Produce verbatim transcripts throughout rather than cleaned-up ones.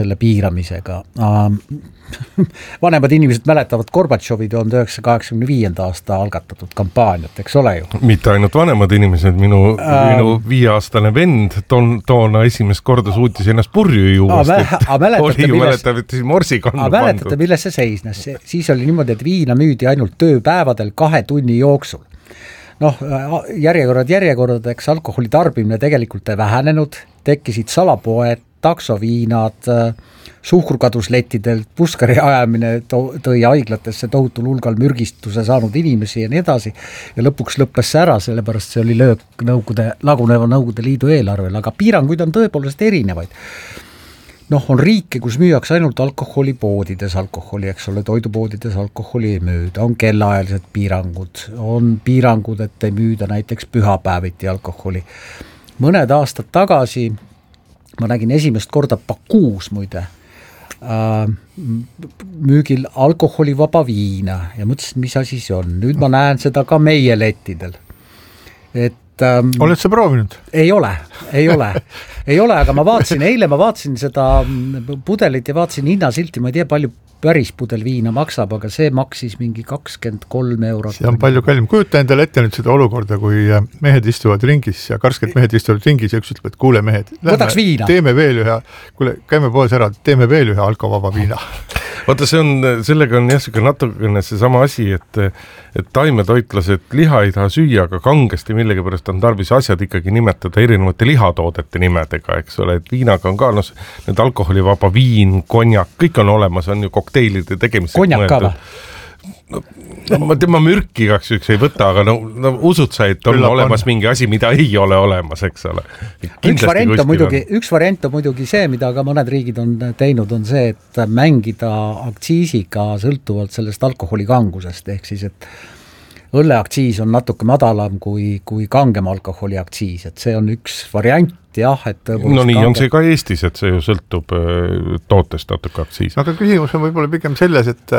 selle piiramisega. Vanemad inimesed mäletavad Gorbatšovi tuhande üheksasaja kaheksakümne viienda aasta algatatud kampaaniat, eks ole ju? Mitte ainult vanemad inimesed, minu, äh, minu viieaastane vend ton, toona esimest korda suutis ennast purju juuast, et oli ju mäletavalt morsi kannu pandud. Mäletate, milles see seisnes? Siis oli niimoodi, et viina müüdi ainult tööpäevadel kahe tunni jooksul. Noh, järjekorrad järjekordadeks alkoholi tarbimine tegelikult ei vähenenud, tekkisid salapoed, taksoviinad, suhkrukaduslettidelt, puskari ajamine tõi haiglatesse tohutul hulgal mürgistuse saanud inimesi ja nii edasi ja lõpuks lõppes see ära, sellepärast see oli löök nõukogude, laguneva Nõukogude Liidu eelarvel, aga piiranguid on tõepoolest erinevaid. Noh, on riike, kus müüakse ainult alkoholipoodides alkoholi, eks ole, toidupoodides alkoholi ei müüda, on kellaajalised piirangud, on piirangud, et ei müüda näiteks pühapäeviti alkoholi. Mõned aastad tagasi ma nägin esimest korda Bakuus muide äh, müügil alkoholivaba viina ja mõtlesin, mis asi see on. Nüüd ma näen seda ka meie lettidel. Et ähm, oled sa proovinud? Ei ole, ei ole. ei ole, aga ma vaatasin, eile ma vaatasin seda pudelit ja vaatasin hinnasilti, ma ei tea palju päris pudel viina maksab, aga see maksis mingi kakskümmend kolm eurot. See on palju kallim. Kujuta endale ette nüüd seda olukorda, kui mehed istuvad ringis ja karsked mehed istuvad ringis ja üks ütleb, et kuule mehed, võtaks viina. Teeme veel ühe, kuule, käime poes ära, teeme veel ühe alkovaba viina. Vaata, see on, sellega on jah, natukene see sama asi, et, et taimetoitlased liha ei taha süüa, aga kangesti millegi pärast on tarvis asjad ikkagi nimetada erinevate lihatoodete nimedega, eks ole, et viinaga on ka, no need alkoholivaba viin, konjak, kõik on olemas, on ju kokteilide tegemiseks konjak ka või? No, no, ma tema mürki igaks üks ei võta, aga no, no usud sa, et on Küllap olemas on. Mingi asi, mida ei ole olemas, eks ole. Üks variant, on muidugi, üks variant on muidugi see, mida ka mõned riigid on teinud, on see, et mängida aktsiisiga sõltuvalt sellest alkoholikangusest, ehk siis, et õlleaktsiis on natuke madalam kui, kui kangem alkoholiaktsiis, et see on üks variant, jah, et no nii kangem. On see ka Eestis, et see ju sõltub tootest natuke aktsiis. Aga küsimus on võib-olla pigem selles, et,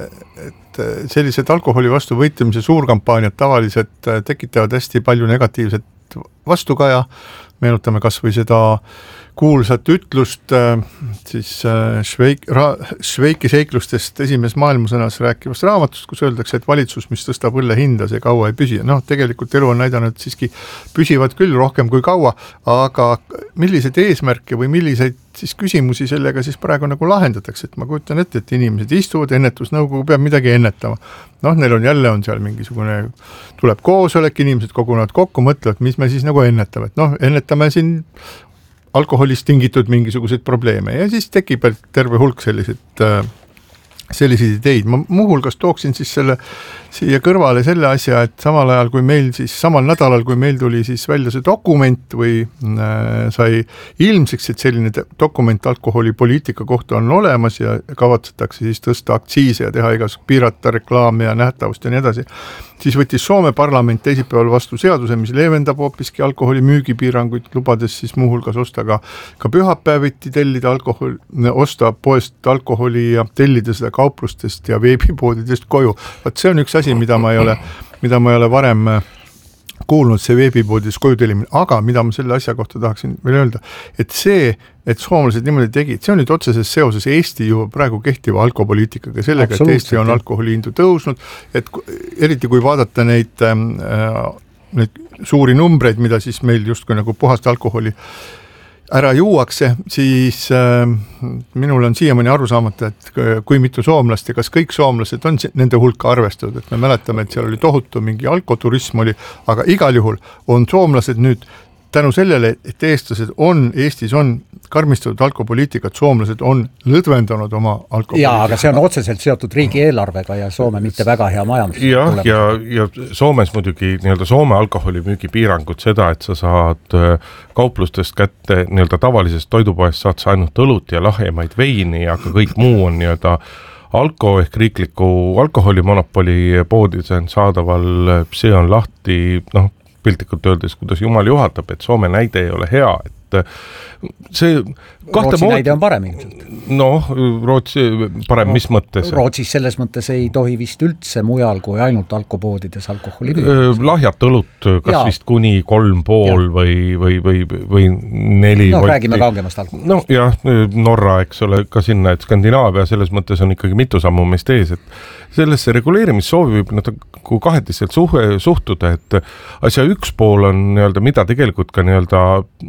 et sellised alkoholi vastu võitlemise suurkampaaniad tavaliselt tekitavad hästi palju negatiivset vastukaja. Meenutame kas või seda kuulsat ütlust siis Šveik, ra, Šveiki seiklustest esimeses maailmasõnas rääkivast raamatust, kus öeldakse, et valitsus, mis tõstab õlle hinda, see kaua ei püsi. Noh, tegelikult elu on näidanud siiski püsivad küll rohkem kui kaua, aga milliseid eesmärke või milliseid siis küsimusi sellega siis praegu nagu lahendatakse, et ma kujutan ette, et inimesed istuvad, ennetusnõukogu peab midagi ennetama. Noh, neil on jälle on seal mingisugune, tuleb koosolek, inimesed kogunevad kokku, mõtlevad, mis me siis nagu ennetame, et noh, ennetame siin alkoholist tingitud mingisuguseid probleeme ja siis tekib terve hulk sellised selliseid ideid. Ma muuhulgas tooksin siis selle siia kõrvale selle asja, et samal ajal kui meil siis, samal nädalal kui meil tuli siis välja see dokument või äh, sai ilmseks, et selline dokument alkoholipoliitika kohta on olemas ja kavatsetakse siis tõsta aktsiise ja teha igas piirata reklaami ja nähtavust ja nii edasi, siis võttis Soome parlament teisipäeval vastu seaduse, mis leevendab hoopiski alkoholi müügipiiranguid, lubades siis muuhulgas osta ka, ka pühapäeviti tellida alkohol, osta poest alkoholi ja tellida seda kauplustest ja veebipoodidest koju. Vaat see on üks asi, mida ma ei ole, mida ma ei ole varem kuulnud, see veebipoodis koju tellimine, aga mida ma selle asja kohta tahaksin veel öelda, et see, et soomlased niimoodi tegid, see on nüüd otseses seoses Eesti ju praegu kehtiva alkopoliitikaga, sellega, et Eesti on alkoholihindu tõusnud, et eriti kui vaadata neid, äh, neid suuri numbreid, mida siis meil justkui nagu puhast alkoholi ära juuakse, siis äh, minul on siiamaani aru saamata, et kui mitu soomlast ja kas kõik soomlased on nende hulka arvestatud, et me mäletame, et seal oli tohutu mingi alkoturism oli, aga igal juhul on soomlased nüüd tänu sellele, et eestlased on, Eestis on karmistatud alkopoliitikat, soomlased on lõdvendanud oma alkopoliitikat. Jaa, aga see on otseselt seotud riigi eelarvega ja Soome mitte väga hea majandus. Ja, ja, ja Soomes muidugi nii-öelda Soome alkoholimüügi piirangud seda, et sa saad kauplustest kätte nii-öelda tavalisest toidupoest saad sa ainult õlut ja lahjemaid veini, aga kõik muu on nii-öelda alko ehk riikliku alkoholimonopoli poodides on saadaval, see on lahti, noh, piltlikult öeldes, kuidas jumal juhatab, et Soome näide ei ole hea, et see Rootsi näide on parem ilmselt. noh, Rootsi parem, mis mõttes? Rootsis selles mõttes ei tohi vist üldse mujal kui ainult alkopoodides alkoholi müüa. Lahjat õlut kas ja. vist kuni kolm pool ja. või, või, või, või neli no volti. Räägime kangemast alkoholist. No jah, Norra, eks ole, ka sinna, et Skandinaavia selles mõttes on ikkagi mitu sammu meist ees, et sellesse reguleerimissoovi võib nagu kahetiselt suhe, suhtuda, et asja üks pool on nii-öelda, mida tegelikult ka nii-öelda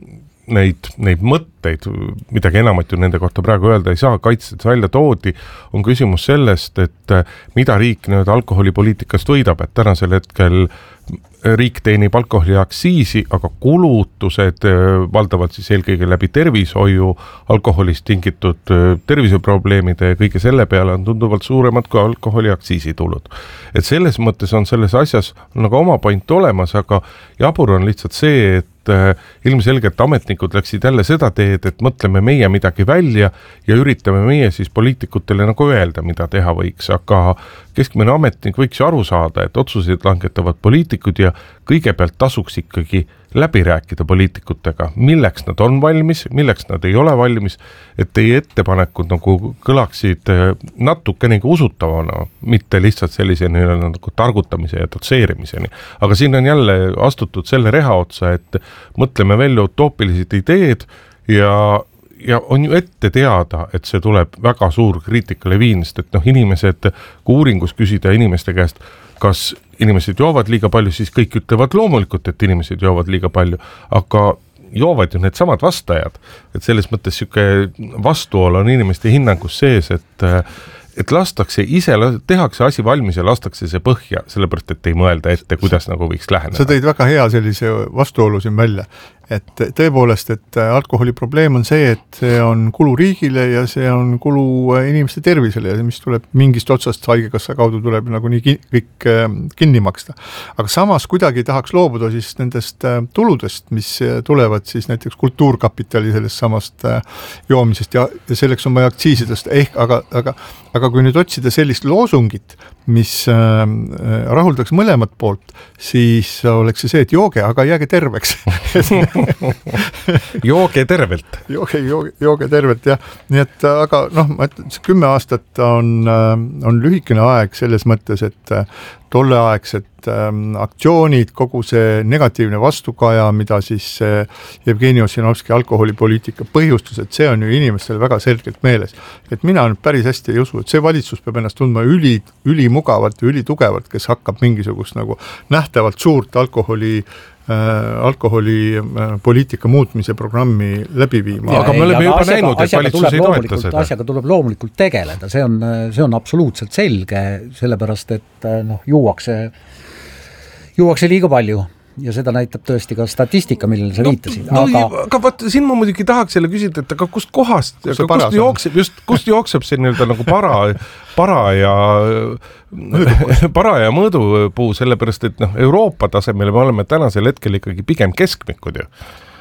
neid, neid mõtteid, midagi enamat ju nende kohta praegu öelda ei saa, kaitstes välja toodi, on küsimus sellest, et mida riik nii-öelda alkoholipoliitikast võidab, et tänasel hetkel riik teenib alkoholiaktsiisi, aga kulutused valdavalt siis eelkõige läbi tervishoiu, alkoholist tingitud terviseprobleemide ja kõige selle peale on tunduvalt suuremad kui alkoholiaktsiisi tulud. Et selles mõttes on selles asjas nagu oma point olemas, aga jabur on lihtsalt see, et ilmselgelt ametnikud läksid jälle seda teed, et mõtleme meie midagi välja ja üritame meie siis poliitikutele nagu öelda, mida teha võiks, aga keskmine ametnik võiks ju aru saada, et otsuseid langetavad poliitikud ja kõigepealt tasuks ikkagi läbi rääkida poliitikutega, milleks nad on valmis, milleks nad ei ole valmis, et teie ettepanekud nagu kõlaksid natukenegi usutavana, mitte lihtsalt sellise nagu targutamise ja dotseerimiseni. Aga siin on jälle astutud selle reha otsa, et mõtleme välja utoopilised ideed ja ja on ju ette teada, et see tuleb väga suur kriitikaleviin, sest et noh, inimesed, kui uuringus küsida inimeste käest, kas inimesed joovad liiga palju, siis kõik ütlevad loomulikult, et inimesed joovad liiga palju, aga joovad ju need samad vastajad, et selles mõttes siuke vastuol on inimeste hinnangus sees, et et lastakse ise, tehakse asi valmis ja lastakse see põhja, sellepärast, et ei mõelda ette, kuidas nagu võiks läheneda. Sa tõid väga hea sellise vastuolu siin välja, et tõepoolest, et alkoholi probleem on see, et see on kulu riigile ja see on kulu inimeste tervisele ja mis tuleb mingist otsast haigekassa kaudu tuleb nagu nii kõik kinni maksta. Aga samas kuidagi tahaks loobuda siis nendest tuludest, mis tulevad siis näiteks kultuurkapitali sellest samast joomisest ja, ja selleks on vaja aktsiisidest ehk, aga, aga, aga kui nüüd otsida sellist loosungit, mis äh, rahuldaks mõlemat poolt, siis oleks see see, et jooge, aga jääge terveks. jooge tervelt. Jooge, jooge, jooge tervelt, jah. Nii et, aga noh, ma ütlen, see kümme aastat on, on lühikene aeg selles mõttes, et tolleaegset ähm, aktsioonid, kogu see negatiivne vastukaja, mida siis äh, Jevgeni Ossinovski alkoholipoliitika põhjustus, et see on ju inimestel väga selgelt meeles. Et mina nüüd päris hästi ei usu, et see valitsus peab ennast tundma üli, ülimugavalt ja ülitugevalt, kes hakkab mingisugust nagu nähtavalt suurt alkoholi Äh, alkoholi äh, poliitika muutmise programmi läbi viima. Aga me oleme juba asjaga, näinud, et valitsus ei toeta seda. Asjaga tuleb loomulikult tegeleda, see on, see on absoluutselt selge, sellepärast, et noh, juuakse, juuakse liiga palju. Ja seda näitab tõesti ka statistika, millele sa no, viitasid. No, aga aga vaat, siin ma muidugi tahaks selle küsida, et aga kust kohast, aga kust jookseb, just, kust jookseb see nii-öelda nagu para, para ja para ja mõõdupuu, sellepärast, et noh, Euroopa tasemel me oleme tänasel hetkel ikkagi pigem keskmikud ju.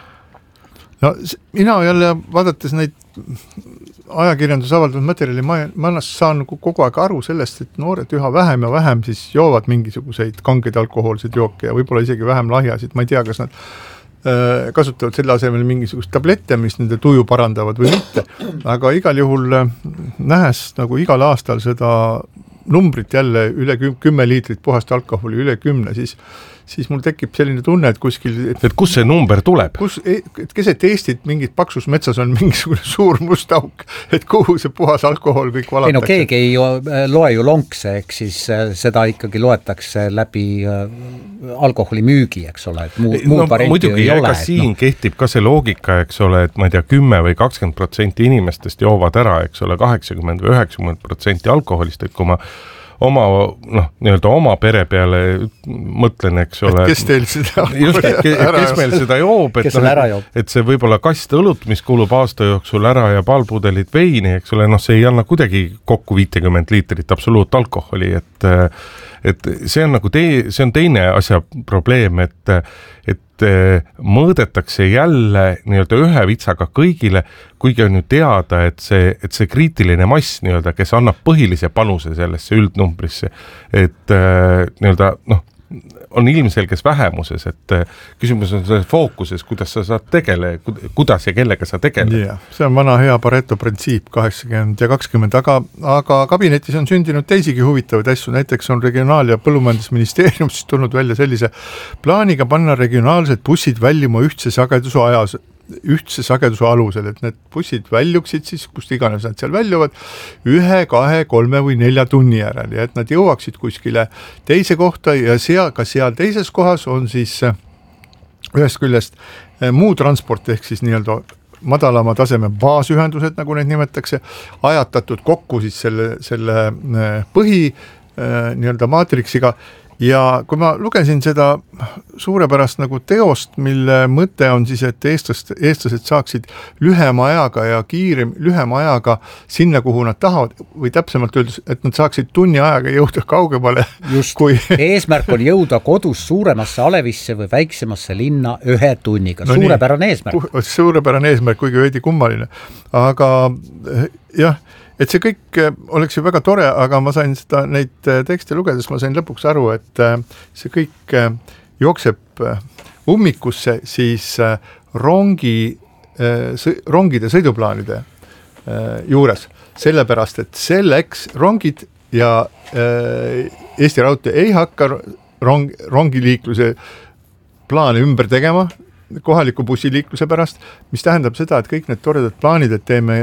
No mina jälle vaadates neid ajakirjandus avaldatud materjali, ma, ma saan kogu aeg aru sellest, et noored üha vähem ja vähem siis joovad mingisuguseid kangeid alkohoolseid jooke ja võib-olla isegi vähem lahjasid, ma ei tea, kas nad äh, kasutavad selle asemel mingisugust tablette, mis nende tuju parandavad või mitte, aga igal juhul nähes nagu igal aastal seda numbrit jälle üle kümme liitrit puhast alkoholi, üle kümne, siis siis mul tekib selline tunne, et kuskil... Et, et kus see number tuleb? Kus, et keset Eestit mingit paksus metsas on mingisugune suur must auk, et kuhu see puhas alkohol kõik valatakse. Ei no keegi ei loe ju lonkse, ehk siis seda ikkagi loetakse läbi alkoholi müügi, eks ole, et muu, muud no, varianti ei ole. Siin no. kehtib ka see loogika, eks ole, et ma ei tea, kümme või kakskümmend protsenti inimestest joovad ära, eks ole, kaheksakümmend või üheksakümmend protsenti alkoholist, et kui ma oma, noh, nii-öelda oma pere peale mõtlen, eks ole. Et kes teil seda just, et, kes meil seda joob, et, no, et see võib-olla kast õlut, mis kulub aasta jooksul ära ja paalpudelit veini, eks ole, noh, see ei anna kuidagi kokku viitekümmet liitrit absoluutalkoholi, et et see on nagu tee, see on teine asja probleem, et et mõõdetakse jälle nii-öelda ühe vitsaga kõigile, kuigi on ju teada, et see, et see kriitiline mass nii-öelda, kes annab põhilise panuse sellesse üldnumbrisse, et nii-öelda noh, on ilmselges vähemuses, et küsimus on selles fookuses, kuidas sa saad tegele, kuidas ja kellega sa tegeled. Yeah, see on vana hea Pareto printsiip kaheksakümmend ja kakskümmend, aga, aga kabinetis on sündinud teisigi huvitavaid asju, näiteks on Regionaal- ja Põllumajandusministeerium siis tulnud välja sellise plaaniga panna regionaalsed bussid väljuma ühtse sageduse ajas, ühtse sageduse alusel, et need bussid väljuksid siis, kust iganes nad seal väljuvad, ühe, kahe, kolme või nelja tunni järel ja et nad jõuaksid kuskile teise kohta ja seal, ka seal teises kohas on siis ühest küljest muu transport ehk siis nii-öelda madalama taseme baasühendused, nagu neid nimetatakse, ajatatud kokku siis selle, selle põhi nii-öelda maatriksiga. Ja kui ma lugesin seda suurepärast nagu teost, mille mõte on siis, et eestlast, eestlased saaksid lühema ajaga ja kiirem, lühema ajaga sinna, kuhu nad tahavad, või täpsemalt öeldes, et nad saaksid tunni ajaga jõuda kaugemale. Just, kui... eesmärk on jõuda kodus suuremasse Alevisse või väiksemasse linna ühe tunniga, no suurepärane nii, eesmärk. Suurepärane eesmärk, kuigi veidi kummaline, aga jah, et see kõik oleks ju väga tore, aga ma sain seda neid tekste lugedes, ma sain lõpuks aru, et see kõik jookseb ummikusse siis rongi, rongide sõiduplaanide juures, sellepärast, et selleks rongid ja Eesti Raudtee ei hakka rong, rongiliikluse plaane ümber tegema kohaliku bussiliikluse pärast, mis tähendab seda, et kõik need toredad plaanid, et teeme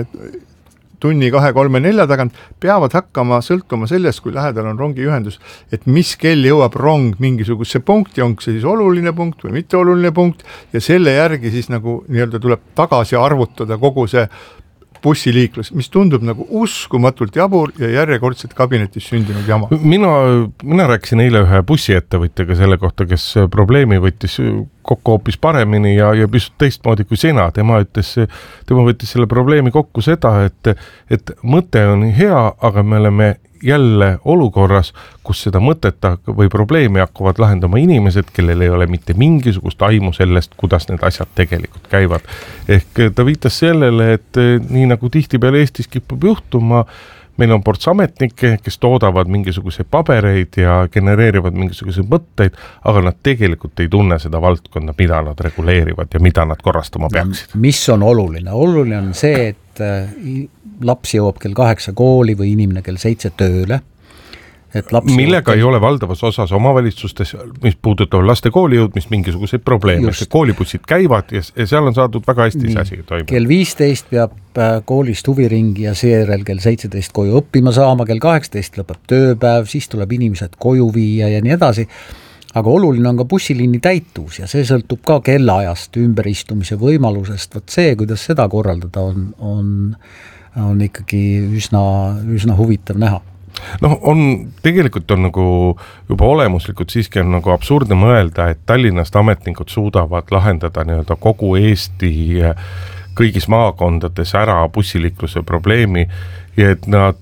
tunni, kahe, kolme, nelja tagant, peavad hakkama sõltuma sellest, kui lähedal on rongiühendus, et mis kell jõuab rong mingisuguse punkti, on see siis oluline punkt või mitte oluline punkt ja selle järgi siis nagu nii-öelda tuleb tagasi arvutada kogu see bussiliiklus, mis tundub nagu uskumatult jabur ja järjekordselt kabinetis sündinud jama. Mina, mina rääkisin eile ühe bussiettevõtjaga selle kohta, kes probleemi võttis kokku hoopis paremini ja, ja pisut teistmoodi kui sina. Tema ütles, tema võttis selle probleemi kokku seda, et, et mõte on hea, aga me oleme jälle olukorras, kus seda mõtet või probleemi hakkavad lahendama inimesed, kellel ei ole mitte mingisugust aimu sellest, kuidas need asjad tegelikult käivad. Ehk ta viitas sellele, et nii nagu tihtipeale Eestis kipub juhtuma, meil on ports ametnikke, kes toodavad mingisuguseid pabereid ja genereerivad mingisuguseid mõtteid, aga nad tegelikult ei tunne seda valdkonda, mida nad reguleerivad ja mida nad korrastama peaksid. Mis on oluline? Oluline on see, et laps jõuab kell kaheksa kooli või inimene kell seitse tööle. Et laps millega jõuab... ei ole valdavas osas omavalitsustes, mis puudutab laste kooli jõudmist mingisuguseid probleeme. Koolibussid käivad ja seal on saadud väga hästi see asi toimub. Kell viisteist peab koolist huviringi ja seejärel kell seitseteist koju õppima saama, kell kaheksateist lõpeb tööpäev, siis tuleb inimesed koju viia ja nii edasi. Aga oluline on ka bussiliini täitus ja see sõltub ka kellaajast, ümberistumise võimalusest. Võt see, kuidas seda korraldada, on, on, on ikkagi üsna, üsna huvitav näha. Noh, on, tegelikult on nagu juba olemuslikult siiski on nagu absurdne mõelda, et Tallinnast ametnikud suudavad lahendada nii-öelda kogu Eesti kõigis maakondades ära bussiliikluse probleemi ja et nad,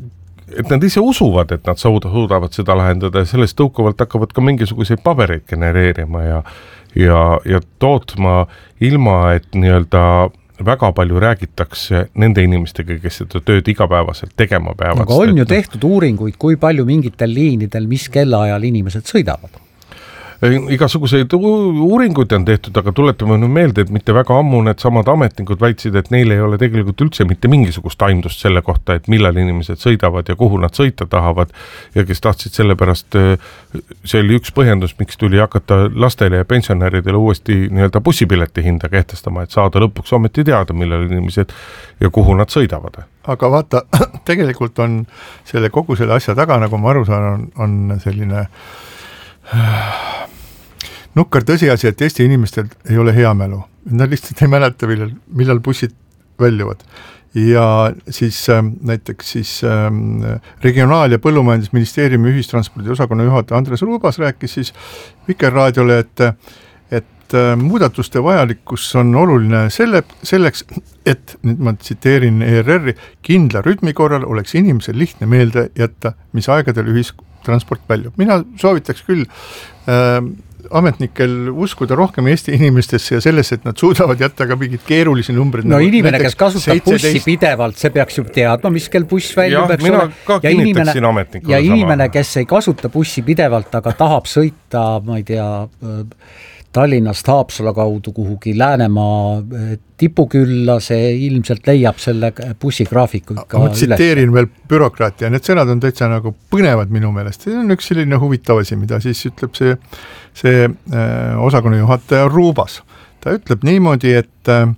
et nad ise usuvad, et nad suudavad seda lahendada ja sellest tõukuvalt hakkavad ka mingisuguseid pabereid genereerima ja, ja, ja tootma ilma, et nii-öelda väga palju räägitakse nende inimestega, kes seda tööd igapäevaselt tegema peavad. Aga on ju tehtud uuringuid, kui palju mingitel liinidel, mis kellaajal inimesed sõidavad? Igasuguseid uuringuid on tehtud, aga tuletame nüüd meelde, et mitte väga ammu need samad ametnikud väitsid, et neil ei ole tegelikult üldse mitte mingisugust aimdust selle kohta, et millal inimesed sõidavad ja kuhu nad sõita tahavad ja kes tahtsid selle pärast, see oli üks põhjendus, miks tuli hakata lastele ja pensionäridele uuesti nii-öelda bussipileti hinda kehtestama, et saada lõpuks ometi teada, millal inimesed ja kuhu nad sõidavad. Aga vaata, tegelikult on selle kogu selle asja taga, nagu ma aru saan, on, on selline nukker tõsiasi, et Eesti inimestel ei ole hea mälu. Nad lihtsalt ei mäleta, millal, millal bussid väljuvad. Ja siis äh, näiteks siis äh, Regionaal- ja Põllumajandusministeeriumi ühistranspordi osakonna juhataja Andres Ruubas rääkis siis Vikerraadiole, et, et äh, muudatuste vajalikkus on oluline selle, selleks, et nüüd ma tsiteerin E R R-i, kindla rütmi korral oleks inimesel lihtne meelde jätta, mis aegadel ühistransport väljub. Mina soovitaks küll äh, ametnikel uskuda rohkem Eesti inimestesse ja sellesse, et nad suudavad jätta ka mingid keerulisi numbrid. No nagu inimene, kes kasutab seitseteist bussi pidevalt, see peaks ju teadma, mis kell buss välja peaks ole. Ja inimene, ja inimene kes ei kasuta bussi pidevalt, aga tahab sõita, ma ei tea, Tallinnast Haapsala kaudu kuhugi Läänemaa tipukülla, see ilmselt leiab selle bussigraafiku ikka ma tsiteerin üles. Veel bürokraati ja need sõnad on täitsa nagu põnevad minu meelest. See on üks selline huvitav asi, mida siis ütleb see, see äh, osakonna juhataja Ruubas. Ta ütleb niimoodi, et äh,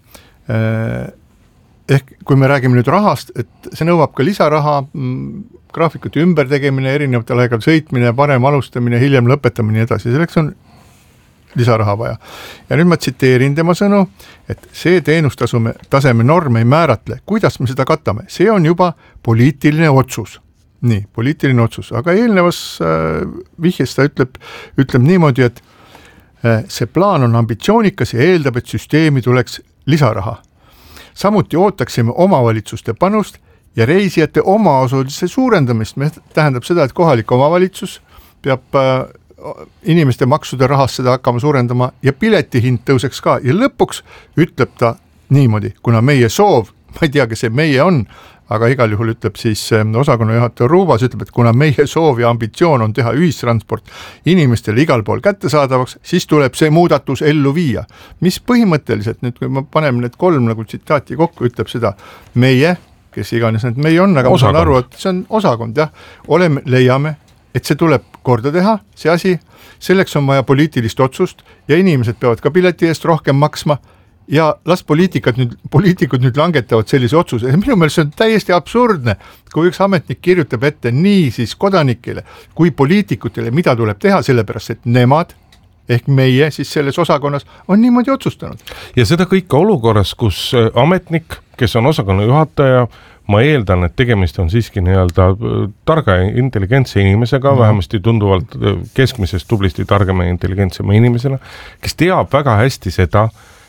ehk kui me räägime nüüd rahast, et see nõuab ka lisaraha, graafikute ümbertegemine, erinevatel aegal sõitmine, varem alustamine, hiljem lõpetamine ja edasi. Selleks on lisaraha vaja. Ja nüüd ma tsiteerin tema sõnu, et see teenustasume taseme norm ei määratle, kuidas me seda katame. See on juba poliitiline otsus. Nii, poliitiline otsus. Aga eelnevas äh, vihjes ta ütleb, ütleb niimoodi, et äh, see plaan on ambitsioonikas ja eeldab, et süsteemi tuleks lisaraha. Samuti ootaksime omavalitsuste panust ja reisijate omaosalise suurendamist. Me tähendab seda, et kohalik omavalitsus peab äh, inimeste maksude rahast seda hakkama suurendama ja piletihind tõuseks ka ja lõpuks ütleb ta niimoodi, kuna meie soov, ma ei tea, kes see meie on, aga igal juhul ütleb siis osakonna juhataja Ruubas, ütleb, et kuna meie soov ja ambitsioon on teha ühistransport inimestele igal pool kättesaadavaks, siis tuleb see muudatus ellu viia. Mis põhimõtteliselt, nüüd kui ma paneme need kolm nagu tsitaati kokku, ütleb seda meie, kes iganes need meie on, aga osakond. Ma saan aru, et see on osakond, jah, oleme, leiame, et see tuleb korda teha, see asi, selleks on vaja poliitilist otsust ja inimesed peavad ka pileti eest rohkem maksma ja las poliitikud nüüd, poliitikud nüüd langetavad sellise otsuse. Ja minu meelest see on täiesti absurdne, kui üks ametnik kirjutab ette nii siis kodanikele kui poliitikutele, mida tuleb teha, sellepärast et nemad ehk meie siis selles osakonnas on niimoodi otsustanud. Ja seda kõike olukorras, kus ametnik, kes on osakonna juhataja, ma eeldan, et tegemist on siiski nii-öelda targa ja intelligentse inimesega, mm. vähemasti tunduvalt keskmisest tublisti targema ja intelligentsema inimesena, kes teab väga hästi seda,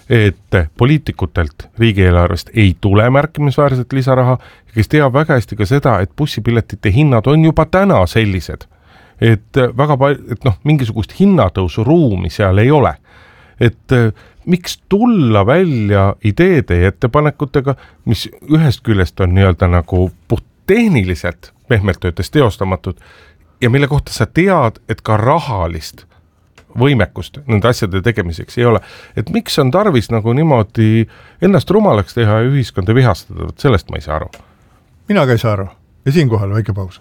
et poliitikutelt riigieelarvest ei tule märkimisväärselt lisaraha ja kes teab väga hästi ka seda, et bussipiletite hinnad on juba täna sellised, et väga palju, et noh, mingisugust hinnatõusu ruumi seal ei ole. Et miks tulla välja ideede ja ettepanekutega, mis ühest küljest on nii-öelda nagu puht tehniliselt pehmelt töötes teostamatud ja mille kohta sa tead, et ka rahalist võimekust nende asjade tegemiseks ei ole. Et miks on tarvis nagu niimoodi ennast rumalaks teha ja ühiskonda vihastada, sellest ma ei saa aru. Mina ka ei saa aru ja siinkohal väike paus.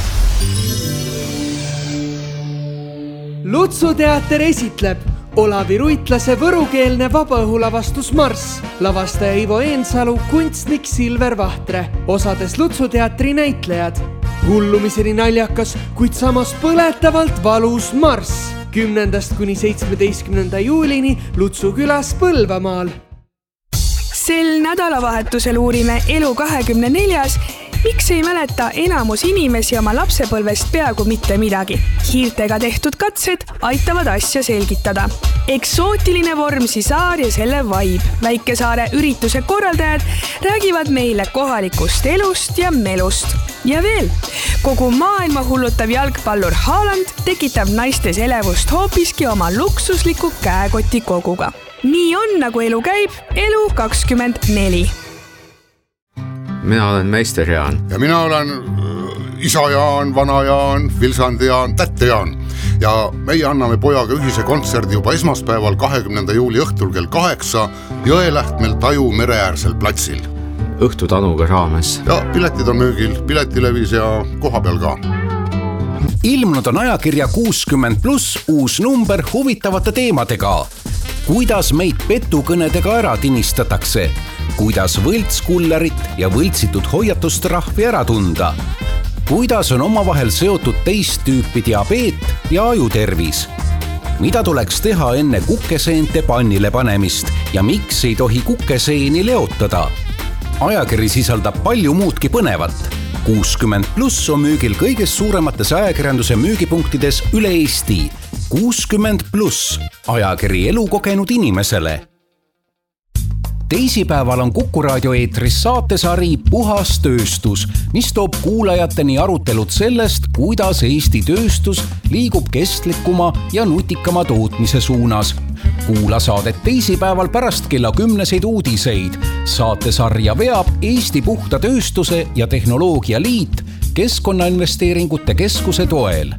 Lutsu teater esitleb Olavi Ruitlase võrukeelne vabaõhulavastus Marss, lavastaja Ivo Eensalu, kunstnik Silver Vahtre, osades Lutsu teatri näitlejad. Hullumiseni naljakas, kuid samas põletavalt valus Marss, kümnendast kuni seitsmeteistkümnenda juulini Lutsu külas Põlvamaal. Sel nädalavahetusel uurime Elu kahekümne neljas, miks ei mäleta enamus inimesi oma lapsepõlvest peaaegu mitte midagi. Hiirtega tehtud katsed aitavad asja selgitada. Eksootiline Vormsi saar ja selle vaib. Väikesaare ürituse korraldajad räägivad meile kohalikust elust ja melust. Ja veel, kogu maailma hullutav jalgpallur Haaland tekitab naistes elevust hoopiski oma luksusliku käekoti koguga. Nii on, nagu elu käib, Elu kakskümmend neli. Mina olen meister Jaan. Ja mina olen isa Jaan, vana Jaan, Vilsandi Jaan, tätte Jaan. Ja meie anname pojaga ühise kontserdi juba esmaspäeval kahekümnenda juuli õhtul kell kaheksa Jõelähtmel Taju mereäärsel platsil. Õhtutanuga raames. Ja piletid on müügil, piletilevis ja koha peal ka. Ilmunud on ajakirja kuuskümmend pluss uus number huvitavate teemadega. Kuidas meid petukõnedega ära tinistatakse? Kuidas võltskullarit ja võltsitud hoiatustrahvi ära tunda? Kuidas on omavahel seotud teist tüüpi diabeet ja ajutervis? Mida tuleks teha enne kukeseente pannile panemist ja miks ei tohi kukeseeni leotada? Ajakiri sisaldab palju muudki põnevat. kuuskümmend pluss on müügil kõigest suuremates ajakirjanduse müügipunktides üle Eesti. kuuskümmend pluss, ajakiri elukogenud inimesele. teisipäeval on Kuku raadio eetris saatesari Puhas tööstus, mis toob kuulajateni arutelud sellest, kuidas Eesti tööstus liigub kestlikuma ja nutikama tootmise suunas. Kuula saadet teisipäeval pärast kella kümneseid uudiseid. Saatesarja veab Eesti Puhta Tööstuse ja Tehnoloogia Liit Keskkonnainvesteeringute Keskuse toel.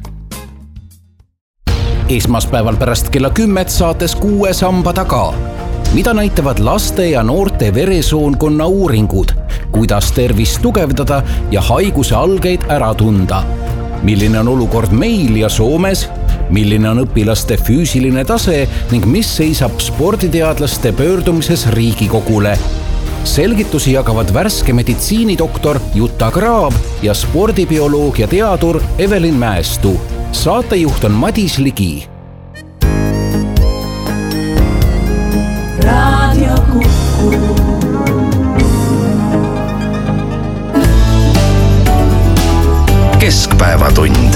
Esmaspäeval pärast kella kümmet saates Kuue samba taga. Mida näitavad laste ja noorte veresoonkonna uuringud, kuidas tervist tugevdada ja haiguse algeid ära tunda? Milline on olukord meil ja Soomes? Milline on õpilaste füüsiline tase ning mis seisab sporditeadlaste pöördumises Riigikogule? Selgitusi jagavad värske meditsiinidoktor Jutta Graab ja spordibioloogia teadur Evelin Mäestu. Saatejuht on Madis Ligi. Radio Kuku. Keskpäevatund.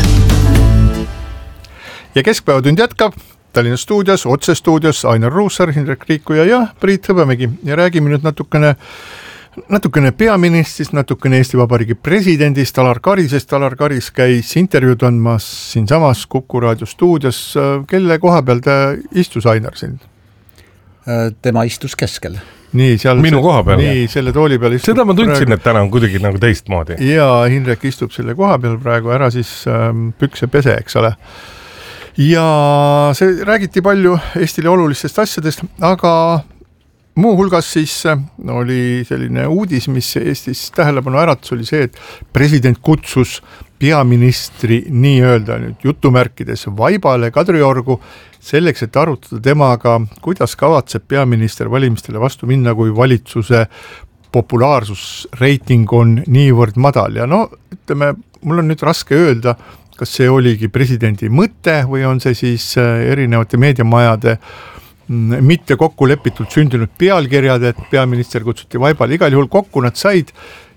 Ja Keskpäevatund jätkab Tallinna stuudios, otse stuudios Ainar Ruussaar, Hindrek Riikuja ja Priit Hõbemägi. Ja räägime nüüd natukene, natukene peaministrist, natukene Eesti Vabariigi presidendist, Alar Karisest. Alar Karis käis intervjuud andmas siin samas Kuku raadio stuudios. Kelle koha peal ta istus, Ainar, siin? Tema istus keskel. Nii, seal minu see, koha peal. Nii, selle tooli peal istub. Seda ma tundsin, praegu, et täna on kuidagi nagu teistmoodi. Ja Hindrek istub selle koha peal praegu, ära siis ähm, pükse pese, eks ole. Ja see räägiti palju Eestile olulistest asjadest, aga muu hulgas siis oli selline uudis, mis Eestis tähelepanu äratus, oli see, et president kutsus peaministri nii-öelda nüüd jutumärkides vaibale Kadriorgu selleks, et arutada temaga, kuidas kavatseb peaminister valimistele vastu minna, kui valitsuse populaarsusreiting on niivõrd madal. Ja no, ütleme, mul on nüüd raske öelda, kas see oligi presidendi mõte või on see siis erinevate meediamajade mitte kokku lepitult sündinud pealkirjad, et peaminister kutsuti vaibale. Igal juhul kokku nad said.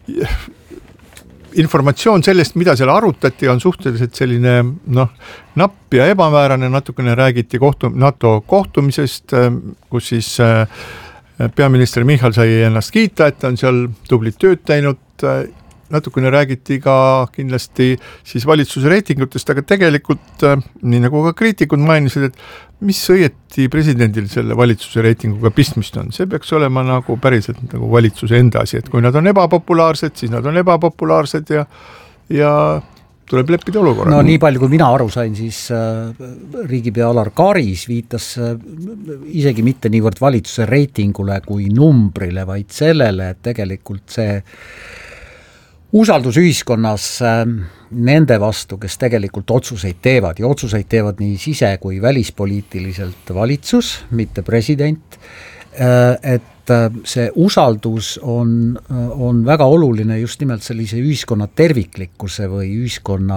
Informatsioon sellest, mida seal arutati, on suhteliselt selline noh, napp ja ebamäärane. Natukene räägiti kohtu, NATO kohtumisest, kus siis peaminister Michal sai ennast kiita, et on seal tublit tööd teinud. Natukene räägiti ka kindlasti siis valitsuse reitingutest, aga tegelikult nii nagu ka kriitikud mainisid, et mis õieti presidendil selle valitsuse reitinguga pistmist on. See peaks olema nagu päriselt nagu valitsuse enda asi, et kui nad on ebapopulaarsed, siis nad on ebapopulaarsed ja, ja tuleb leppida olukorra. No nii palju, kui mina aru sain, siis riigipea Alar Karis viitas isegi mitte niivõrd valitsuse reitingule kui numbrile, vaid sellele, et tegelikult see usaldus ühiskonnas nende vastu, kes tegelikult otsuseid teevad ja otsuseid teevad nii sise- kui välispoliitiliselt valitsus, mitte president, et see usaldus on, on väga oluline just nimelt sellise ühiskonna terviklikkuse või ühiskonna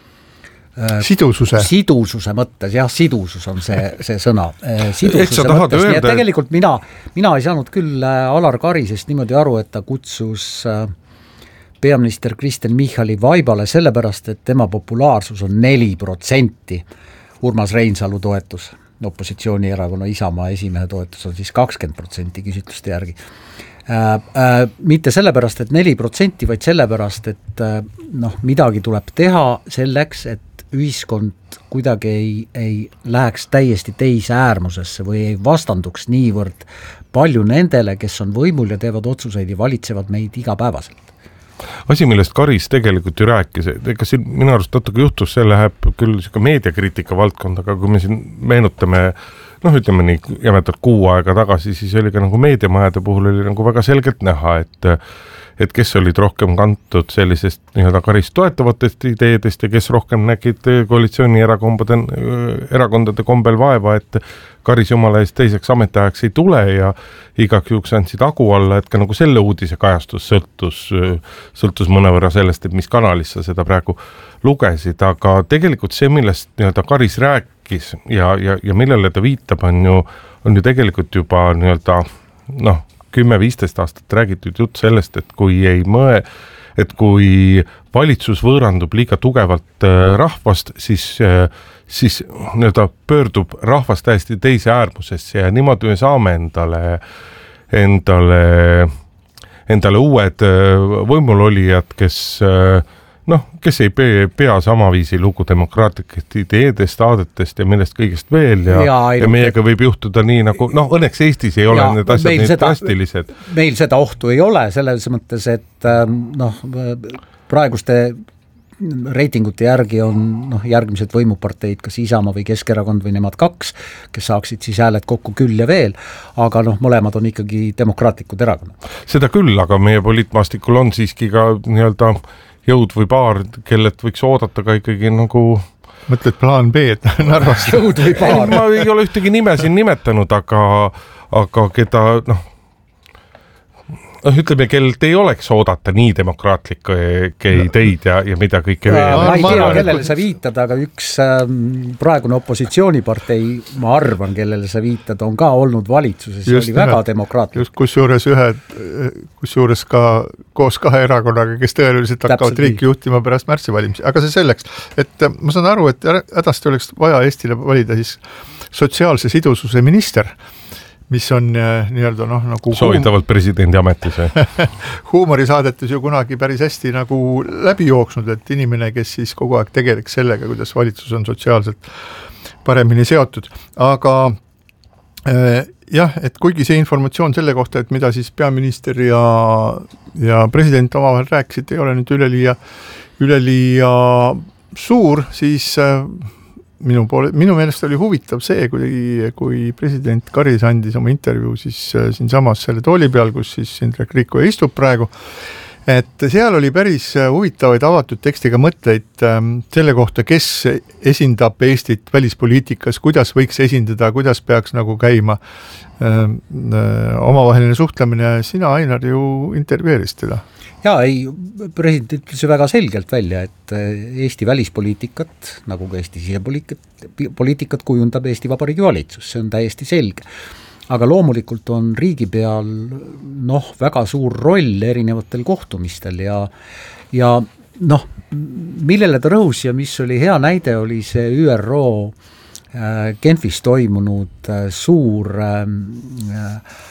sidususe, sidususe mõttes, jah, sidusus on see, see sõna. Sidususe mõttes, nii et tegelikult mina, mina ei saanud küll Alar Karisest niimoodi aru, et ta kutsus peaminister Kristen Michali vaibale sellepärast, et tema populaarsus on neli protsenti. Urmas Reinsalu toetus, opositsioonierakonna Isamaa esimehe toetus on siis kakskümmend protsenti küsitluste järgi. Äh, äh, mitte sellepärast, et neli protsenti, vaid sellepärast, et äh, noh, midagi tuleb teha selleks, et ühiskond kuidagi ei, ei läheks täiesti teise äärmusesse või ei vastanduks niivõrd palju nendele, kes on võimul ja teevad otsuseid ja valitsevad meid igapäevaselt. Asi, millest Karis tegelikult ju rääkis, ega siin minu arust natuke juhtus, see läheb küll meediakriitika valdkond, aga kui me siin meenutame, noh ütleme nii jämetalt kuu aega tagasi, siis oli ka nagu meediamajade puhul oli nagu väga selgelt näha, et et kes olid rohkem kantud sellisest nii-öelda Karis toetavatest ideedest ja kes rohkem nägid koalitsiooni erakondade, erakondade kombel vaeva, et Karis jumala eest teiseks ametiajaks ei tule ja igaks juhuks andsid agu alla, et ka nagu selle uudise kajastus sõltus, sõltus mõnevõrra sellest, et mis kanalis sa seda praegu lugesid, aga tegelikult see, millest nii-öelda Karis rääkis ja, ja, ja millele ta viitab, on ju, on ju tegelikult juba nii-öelda noh, kümme viisteist aastat räägitud jutt sellest, et kui ei mõe, et kui valitsus võõrandub liiga tugevalt rahvast, siis, siis nii-öelda pöördub rahvast täiesti teise äärmusesse ja niimoodi me saame endale endale, endale uued võimulolijad, kes noh, kes ei pea, pea samaviisi lugu demokraatlikest ideedest, aadetest ja millest kõigest veel ja, ja, ja meiega võib juhtuda nii nagu, noh, õnneks Eestis ei ole ja, need asjad nii drastilised. Meil seda ohtu ei ole, selles mõttes, et noh, praeguste reitingute järgi on noh, järgmised võimuparteid, kas Isamaa või Keskerakond või nemad kaks, kes saaksid siis hääled kokku küll ja veel, aga noh, mõlemad on ikkagi demokraatlikud erakonnad. Seda küll, aga meie poliitmaastikul on siiski ka nii-öelda jõud või paar, kellelt võiks oodata ka ikkagi nagu mõtled plaan B, et Narvast jõud või paar. Ma ei ole ühtegi nime siin nimetanud, aga, aga keda noh, noh, ütleme, kellelt ei oleks oodata nii demokraatlikke ideid ja, ja mida kõike veel. Ma ei tea, kellele sa viitad, aga üks ähm, praegune opositsioonipartei, ma arvan, kellele sa viitad, on ka olnud valitsuses ja oli väga demokraatlik. Just kus juures ühe, kus juures ka koos kahe erakonnaga, kes tõenäoliselt hakkavad riiki juhtima pärast märtsi valimisi. Aga see selleks, et ma saan aru, et hädasti oleks vaja Eestile valida siis sotsiaalse sidususe minister, mis on nii-öelda noh, nagu soovitavalt presidendi ametis huumorisaadetus ju kunagi päris hästi nagu läbi jooksnud, et inimene, kes siis kogu aeg tegeleks sellega, kuidas valitsus on sotsiaalselt paremini seotud. Aga äh, jah, et kuigi see informatsioon selle kohta, et mida siis peaminister ja, ja president omavahel rääkisid, ei ole nüüd üleliia, üleliia suur, siis äh, Minu, poole, minu meelest oli huvitav see, kui, kui president Karis andis oma intervjuu siis siin samas selle tooli peal, kus siis Indrek Riikoja istub praegu, et seal oli päris huvitavaid avatud tekstiga mõtteid selle kohta, kes esindab Eestit välispoliitikas, kuidas võiks esindada, kuidas peaks nagu käima omavaheline suhtlemine. Sina, Ainar, ju intervjueerisid teda. Jaa, ei, president ütles väga selgelt välja, et Eesti välispoliitikat, nagu ka Eesti sisepoliitikat poliitikat kujundab Eesti Vabariigi valitsus, see on täiesti selge. Aga loomulikult on riigi peal noh, väga suur roll erinevatel kohtumistel ja, ja noh, millele ta rõhus ja mis oli hea näide, oli see Ü R O Genfis toimunud suur äh,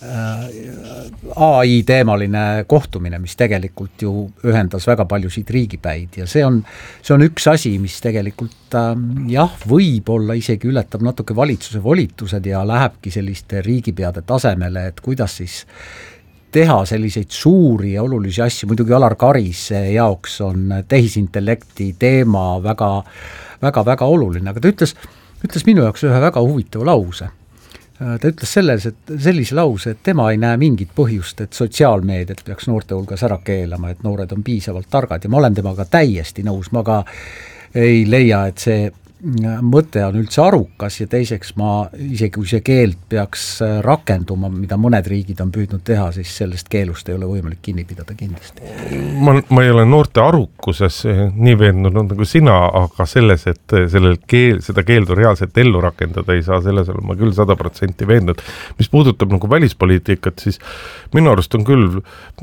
A I teemaline kohtumine, mis tegelikult ju ühendas väga paljusid riigipäid ja see on, see on üks asi, mis tegelikult äh, jah, võib-olla isegi ületab natuke valitsuse volitused ja lähebki selliste riigipeade tasemele, et kuidas siis teha selliseid suuri ja olulisi asju, muidugi Alar Karise jaoks on tehisintellekti teema väga, väga, väga oluline, aga ta ütles, ütles minu jaoks ühe väga huvitava lause. Ta ütles selles, et sellise lause, et tema ei näe mingit põhjust, et sotsiaalmeediat peaks noorte hulgas ära keelama, et noored on piisavalt targad ja ma olen temaga täiesti nõus, ma ka ei leia, et see mõte on üldse arukas ja teiseks ma, isegi kui see keeld peaks rakenduma, mida mõned riigid on püüdnud teha, siis sellest keelust ei ole võimalik kinni pidada kindlasti. Ma, ma ei ole noorte arukuses nii veendunud nagu sina, aga selles, et sellel keel, seda keeldu reaalselt ellu rakendada ei saa, selles olen ma küll sada protsenti veendunud. Mis puudutab nagu välispoliitikat, siis minu arust on küll,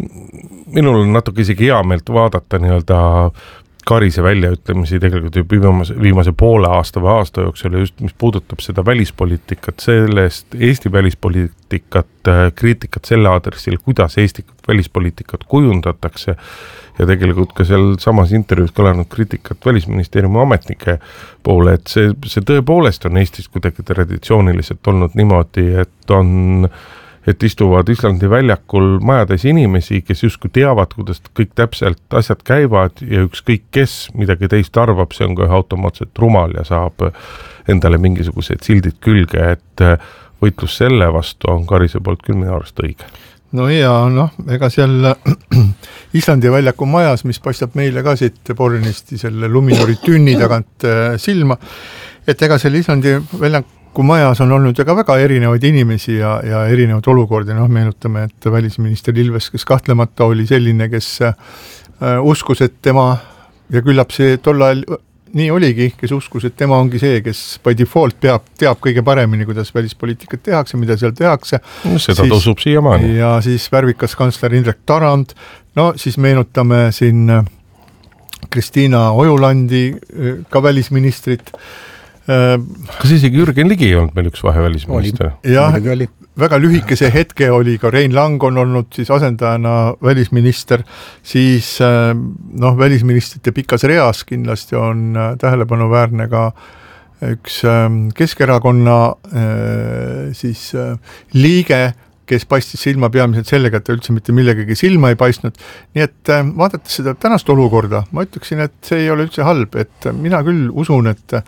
minul on natuke isegi hea meelt vaadata nii-öelda Karise väljaütlemisi tegelikult ju viimase, viimase poole aasta või aasta jooksul ja just mis puudutab seda välispoliitikat, sellest Eesti välispoliitikat, kriitikat selle aadressil, kuidas Eesti välispoliitikat kujundatakse ja tegelikult ka seal samas intervjuus kõlanud kriitikat välisministeeriumi ametnike poole, et see, see tõepoolest on Eestis kuidagi traditsiooniliselt olnud niimoodi, et on et istuvad Islandi väljakul majades inimesi, kes justkui teavad, kuidas kõik täpselt asjad käivad ja ükskõik kes midagi teist arvab, see on ka automaatselt rumal ja saab endale mingisugused sildid külge, et võitlus selle vastu on Karise poolt küll minu arust õige. No ja noh, ega seal Islandi väljaku majas, mis paistab meile ka siit Bornisti selle Luminori tünni tagant silma, et ega selle Islandi väljaku kui majas on olnud väga väga erinevaid inimesi ja, ja erinevaid olukordi, noh meenutame, et välisminister Ilves, kes kahtlemata oli selline, kes äh, uskus, et tema ja küllap see tol ajal nii oligi, kes uskus, et tema ongi see, kes by default peab, teab kõige paremini, kuidas välispoliitikat tehakse, mida seal tehakse. Seda siis, tõusub siiamaani. Ja siis värvikas kantsler Indrek Tarand, no siis meenutame siin Kristiina Ojulandi, ka välisministrit. Kas isegi Jürgen Ligi ei olnud meil üks vahevälisminister? Jah, väga lühikese hetke oli ka Rein Lang on olnud siis asendajana välisminister, siis noh, välisministrite pikas reas kindlasti on tähelepanuväärne ka üks Keskerakonna siis liige, kes paistis silma peamiselt sellega, et ta üldse mitte millegagi silma ei paistnud. Nii et vaadates seda tänast olukorda, ma ütleksin, et see ei ole üldse halb, et mina küll usun, et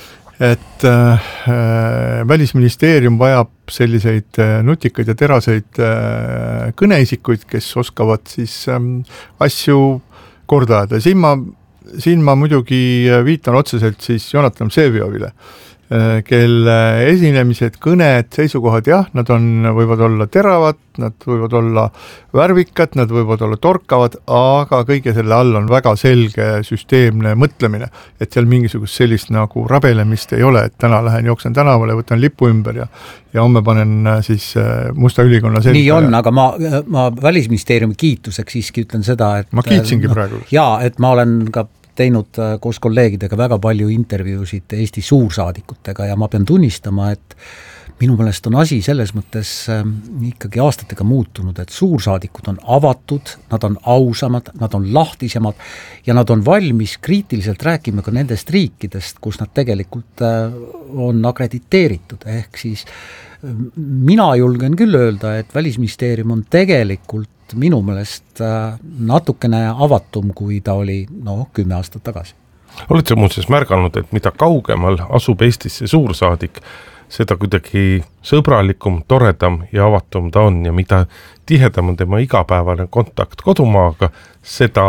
et äh, välisministeerium vajab selliseid äh, nutikaid ja teraseid äh, kõneisikuid, kes oskavad siis ähm, asju korda ajada. Siin ma, siin ma muidugi viitan otseselt siis Jonatan Vseviovile, äh, kelle esinemised, kõned, seisukohad, jah, nad on, võivad olla teravad, nad võivad olla värvikad, nad võivad olla torkavad, aga kõige selle all on väga selge süsteemne mõtlemine, et seal mingisugust sellist nagu rabelemist ei ole, et täna lähen jooksen tänavale, võtan lipu ümber ja, ja homme panen siis Musta ülikonna selga. Nii on, aga ma, ma välisministeeriumi kiituseks siiski ütlen seda, et ma kiitsingi no, praegu. Jaa, et ma olen ka teinud koos kolleegidega väga palju intervjuusid Eesti suursaadikutega ja ma pean tunnistama, et minu meelest on asi selles mõttes äh, ikkagi aastatega muutunud, et suursaadikud on avatud, nad on ausamad, nad on lahtisemad ja nad on valmis kriitiliselt rääkima ka nendest riikidest, kus nad tegelikult äh, on akrediteeritud, ehk siis äh, mina julgen küll öelda, et Välisministeerium on tegelikult minu meelest äh, natukene avatum, kui ta oli no, kümme aastat tagasi. Oled sa muuseas märganud, et mida kaugemal asub Eestisse suursaadik, seda kuidagi sõbralikum, toredam ja avatum ta on ja mida tihedam on tema igapäevane kontakt kodumaaga, seda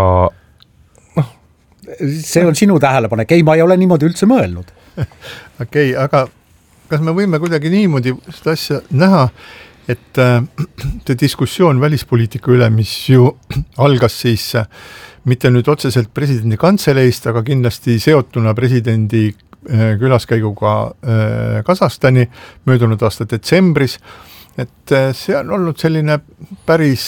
noh. See on sinu tähelepanek, ei, ma ei ole niimoodi üldse mõelnud. Okei, okay, aga kas me võime kuidagi niimoodi seda asja näha, et äh, see diskussioon välispoliitika üle, mis ju algas siis äh, mitte nüüd otseselt presidendi kantseleist, aga kindlasti seotuna presidendi külaskäiguga Kasahstani möödunud aasta detsembris, et see on olnud selline päris,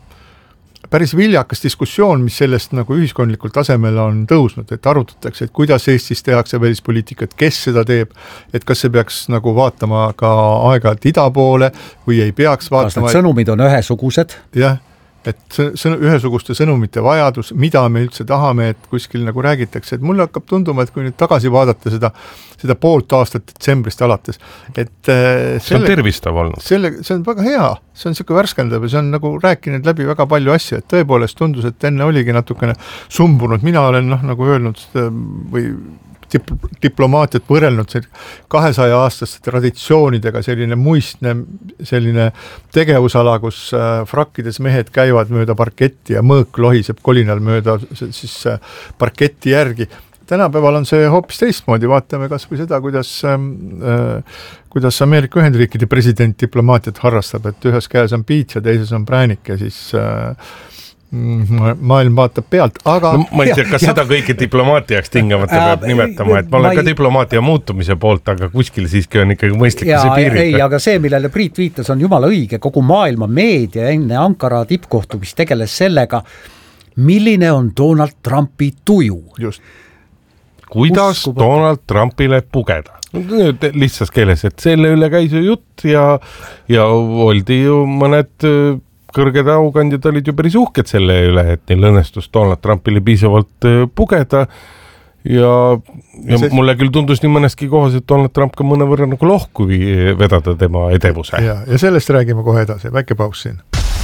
päris viljakas diskussioon, mis sellest nagu ühiskondlikul tasemel on tõusnud, et arutatakse, et kuidas Eestis tehakse välispoliitikat, kes seda teeb, et kas see peaks nagu vaatama ka aeg-ajalt ida poole või ei peaks vaatama. Kas need sõnumid on ühesugused? Jah, et sõn, ühesuguste sõnumite vajadus, mida me üldse tahame, et kuskil nagu räägitakse, et mulle hakkab tunduma, et kui nüüd tagasi vaadata seda, seda poolt aastat detsembrist alates, et selle, see on tervistav olnud. Selle, see on väga hea, see on siuke värskendav ja see on nagu rääkinud läbi väga palju asju, et tõepoolest tundus, et enne oligi natukene sumbunud, mina olen noh, nagu öelnud või diplomaatiat võrelnud kahesaja aastaste traditsioonidega, selline muistne selline tegevusala, kus frakkides mehed käivad mööda parketti ja mõõk lohiseb kolinal mööda siis parketti järgi. Tänapäeval on see hoopis teistmoodi, vaatame kas või seda, kuidas, äh, kuidas Ameerika Ühendriikide president diplomaatiat harrastab, et ühes käes on piits ja teises on präänik ja siis äh, maailm vaatab pealt, aga no, ma ei tea, kas ja, seda kõike diplomaatiaks tingamata äh, peab nimetama, et ma olen ka ei, diplomaatia muutumise poolt, aga kuskil siiski on ikkagi mõistlik see piirid. Ei, aga see, millele Priit viitas, on jumala õige, kogu maailma meedia enne Ankara tippkohtumist tegeles sellega, milline on Donald Trumpi tuju. Just. Kuidas Uskuba. Donald Trumpile pugeda? Lihtsas keeles, et selle üle käis ju jutt ja, ja oldi ju mõned kõrged aukandjad olid ju päris uhked selle üle, et neil õnnestus Donald Trumpile piisavalt pugeda ja, ja see... mulle küll tundus nii mõneski kohas, et Donald Trump ka mõne võrra nagu lohku vedada tema edevuse. Ja, ja sellest räägime kohe edasi, väike paus siin.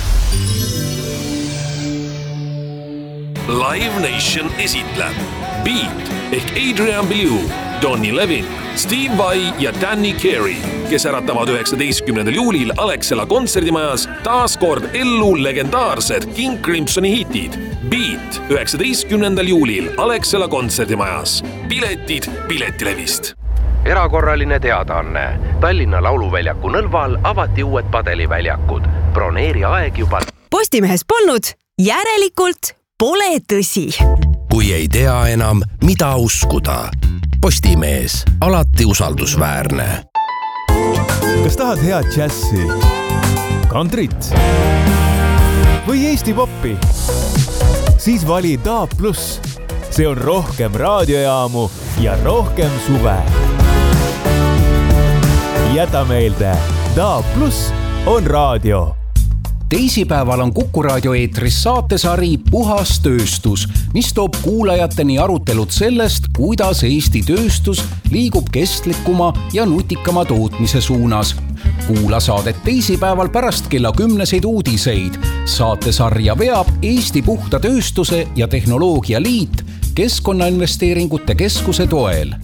Live Nation esitleb Beat ehk Adrian Belew, Donny Levin, Steve Vai ja Danny Carey, kes äratavad üheksateistkümnendal juulil Alexela kontserdimajas taas kord ellu legendaarsed King Crimsoni hitid. Beat üheksateistkümnendal juulil Alexela kontserdimajas. Piletid Piletilevist. Erakorraline teadaanne. Tallinna Lauluväljaku Nõlval avati uued padeliväljakud. Broneeri aeg juba. Postimehes polnud, järelikult pole tõsi. Kui ei tea enam, mida uskuda. Postimees, alati usaldusväärne. Kas tahad head džässi, kantrit või Eesti poppi? Siis vali D A B plus. See on rohkem raadiojaamu ja rohkem suve. Jäta meelde D A B plus on raadio. Teisipäeval on Kuku raadio eetris saatesari Puhas tööstus, mis toob kuulajateni arutelud sellest, kuidas Eesti tööstus liigub kestlikuma ja nutikama tootmise suunas. Kuula saadet teisipäeval pärast kella kümneseid uudiseid. Saatesarja veab Eesti Puhta Tööstuse ja Tehnoloogia Liit Keskkonnainvesteeringute Keskuse toel.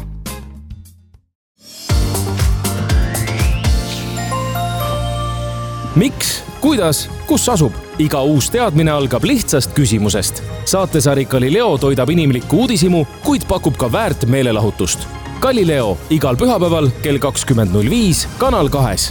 Miks? Kuidas? Kus asub? Iga uus teadmine algab lihtsast küsimusest. Saatesari Galileo toidab inimlikku uudisimu, kuid pakub ka väärt meelelahutust. Galileo igal pühapäeval kell kakskümmend null viis Kanal kahes.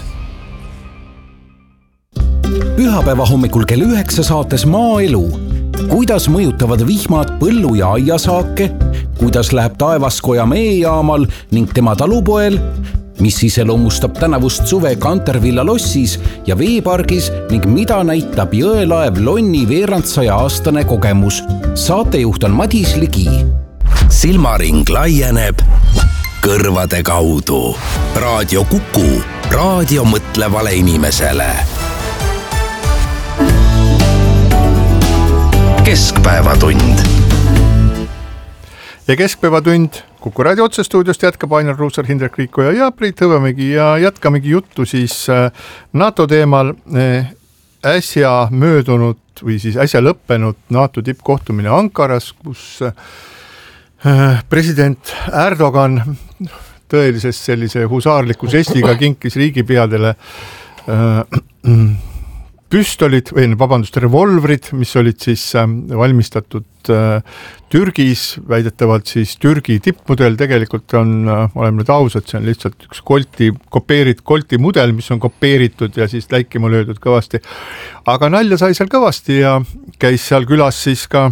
Pühapäeva hommikul kell üheksa saates Maaelu. Kuidas mõjutavad vihmad põllu- ja aiasaake? Kuidas läheb Taevaskoja meejaamal ning tema talupoel? Mis iseloomustab tänavust suve Kantervilla lossis ja veepargis ning mida näitab jõelaev Lonni veerandsaja aastane kogemus. Saatejuht on Madis Ligi. Silmaring laieneb kõrvade kaudu. Raadio Kuku, raadio mõtlevale inimesele. Keskpäevatund. Ja keskpäevatund Kuku raadio otsestuudiost jätkab Ainar Ruussaar, Hindrek Riikoja ja Priit Hõbemägi ja jätkamegi juttu siis NATO teemal. Äsja möödunud või siis äsja lõppenud NATO tippkohtumine Ankaras, kus president Erdogan tõelises sellise husaarliku žestiga kinkis riigipeadele püstolid või vabandust, revolvrid, mis olid siis valmistatud Türgis, väidetavalt siis Türgi tippmudel, tegelikult on, oleme nüüd ausad, see on lihtsalt üks kolti, kopeerit, kolti mudel, mis on kopeeritud ja siis läikima löödud kõvasti. Aga nalja sai seal kõvasti ja käis seal külas siis ka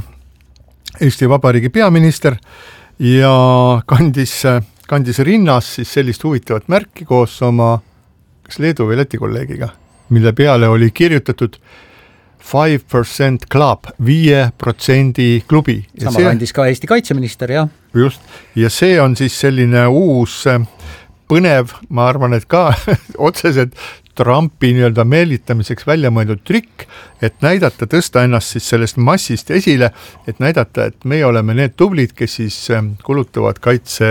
Eesti Vabariigi peaminister ja kandis, kandis rinnas siis sellist huvitavat märki koos oma kas Leedu või Läti kolleegiga, mille peale oli kirjutatud five percent club, viie protsendi klubi. Sama see, kandis ka Eesti kaitseminister, jah. Just, ja see on siis selline uus põnev, ma arvan, et ka otseselt Trumpi nii-öelda meelitamiseks välja mõeldud trikk, et näidata, tõsta ennast siis sellest massist esile, et näidata, et meie oleme need tublid, kes siis kulutavad kaitse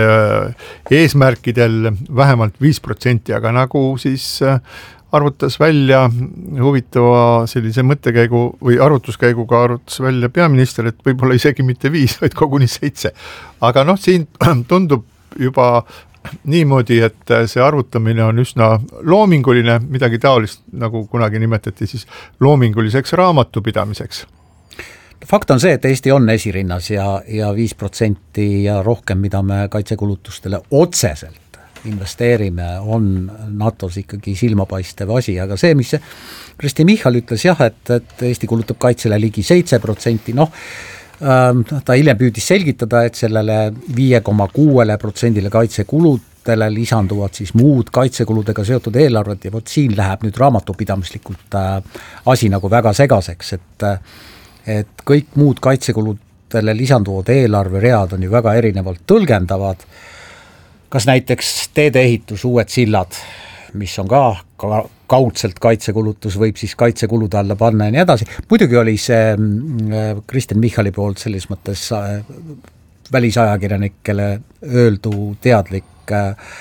eesmärkidel vähemalt viis protsenti, aga nagu siis arvutas välja huvitava sellise mõttekäigu või arvutuskäiguga arvutas välja peaminister, et võib-olla isegi mitte viis, vaid koguni seitse. Aga noh, siin tundub juba niimoodi, et see arvutamine on üsna loominguline, midagi taolist, nagu kunagi nimetati siis loominguliseks raamatupidamiseks. Fakt on see, et Eesti on esirinnas ja, ja viis protsenti ja rohkem, mida me kaitsekulutustele otseselt investeerime, on NATOs ikkagi silmapaistev asi, aga see, mis Kristi Michal ütles jah, et, et Eesti kulutab kaitsele ligi seitse protsenti, noh, ta hiljem püüdis selgitada, et sellele viie koma kuue protsendile kaitsekuludele lisanduvad siis muud kaitsekuludega seotud eelarved ja vot siin läheb nüüd raamatupidamislikult asi nagu väga segaseks, et, et kõik muud kaitsekuludele lisanduvad eelarveread on ju väga erinevalt tõlgendavad. Kas näiteks teedeehitus, uued sillad, mis on ka kaudselt kaitsekulutus, võib siis kaitsekulude alla panna ja nii edasi. Muidugi oli see Kristen Michali poolt selles mõttes välisajakirjanikele öeldu teadlik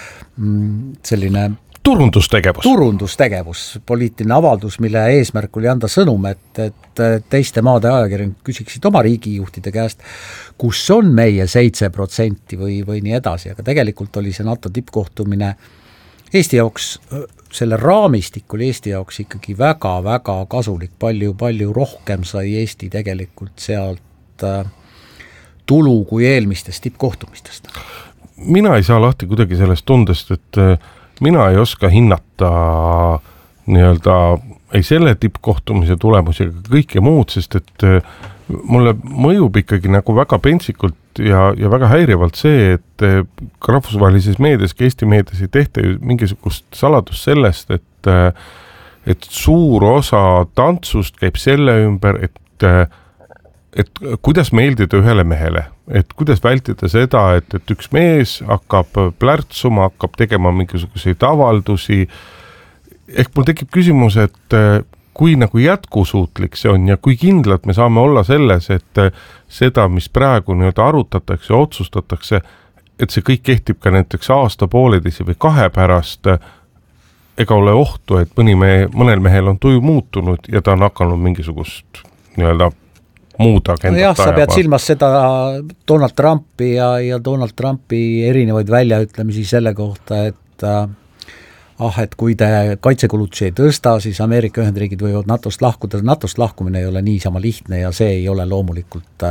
selline turundustegevus. Turundustegevus, poliitiline avaldus, mille eesmärk oli anda sõnum, et, et teiste maade ajakirjanikud küsiksid oma riigijuhtide käest, kus on meie seitse protsenti või, või nii edasi, aga tegelikult oli see NATO tippkohtumine Eesti jaoks, selle raamistik oli Eesti jaoks ikkagi väga-väga kasulik, palju, palju rohkem sai Eesti tegelikult sealt tulu kui eelmistest tippkohtumistest. Mina ei saa lahti kuidagi sellest tundest, et mina ei oska hinnata nii-öelda ei selle tippkohtumise tulemusi ega kõike muud, sest et mulle mõjub ikkagi nagu väga pentsikult ja, ja väga häirivalt see, et ka rahvusvahelises meedias, ka Eesti meedias ei tehta ju mingisugust saladust sellest, et, et suur osa tantsust käib selle ümber, et et kuidas meeldida ühele mehele, et kuidas vältida seda, et, et üks mees hakkab plärtsuma, hakkab tegema mingisuguseid avaldusi ehk mul tekib küsimus, et kui nagu jätkusuutlik see on ja kui kindlalt me saame olla selles, et seda, mis praegu nii-öelda arutatakse ja otsustatakse, et see kõik kehtib ka näiteks aasta pooleteise või kahe pärast, ega ole ohtu, et mõni mehe, mõnel mehel on tuju muutunud ja ta on hakanud mingisugust nii-öelda muud agendat no jah, sa pead silmas seda Donald Trumpi ja, ja Donald Trumpi erinevaid väljaütlemisi selle kohta, et ah, et kui te kaitsekulutusi ei tõsta, siis Ameerika Ühendriigid võivad NATOst lahkuda. NATOst lahkumine ei ole niisama lihtne ja see ei ole loomulikult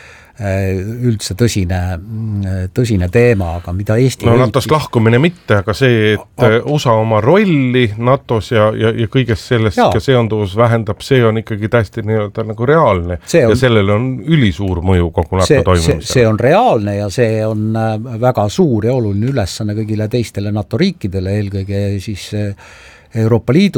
üldse tõsine, tõsine teema, aga mida Eesti no NATOst riigis... lahkumine mitte, aga see, et ah. U S A oma rolli NATOs ja, ja, ja kõigest sellest ja. Ka seonduvus vähendab, see on ikkagi täiesti nii-öelda nagu reaalne on, ja sellel on ülisuur mõju kogu NATO toimumisele. See, see on reaalne ja see on väga suur ja oluline ülesanne kõigile teistele NATO riikidele, eelkõige siis Euroopa Liidu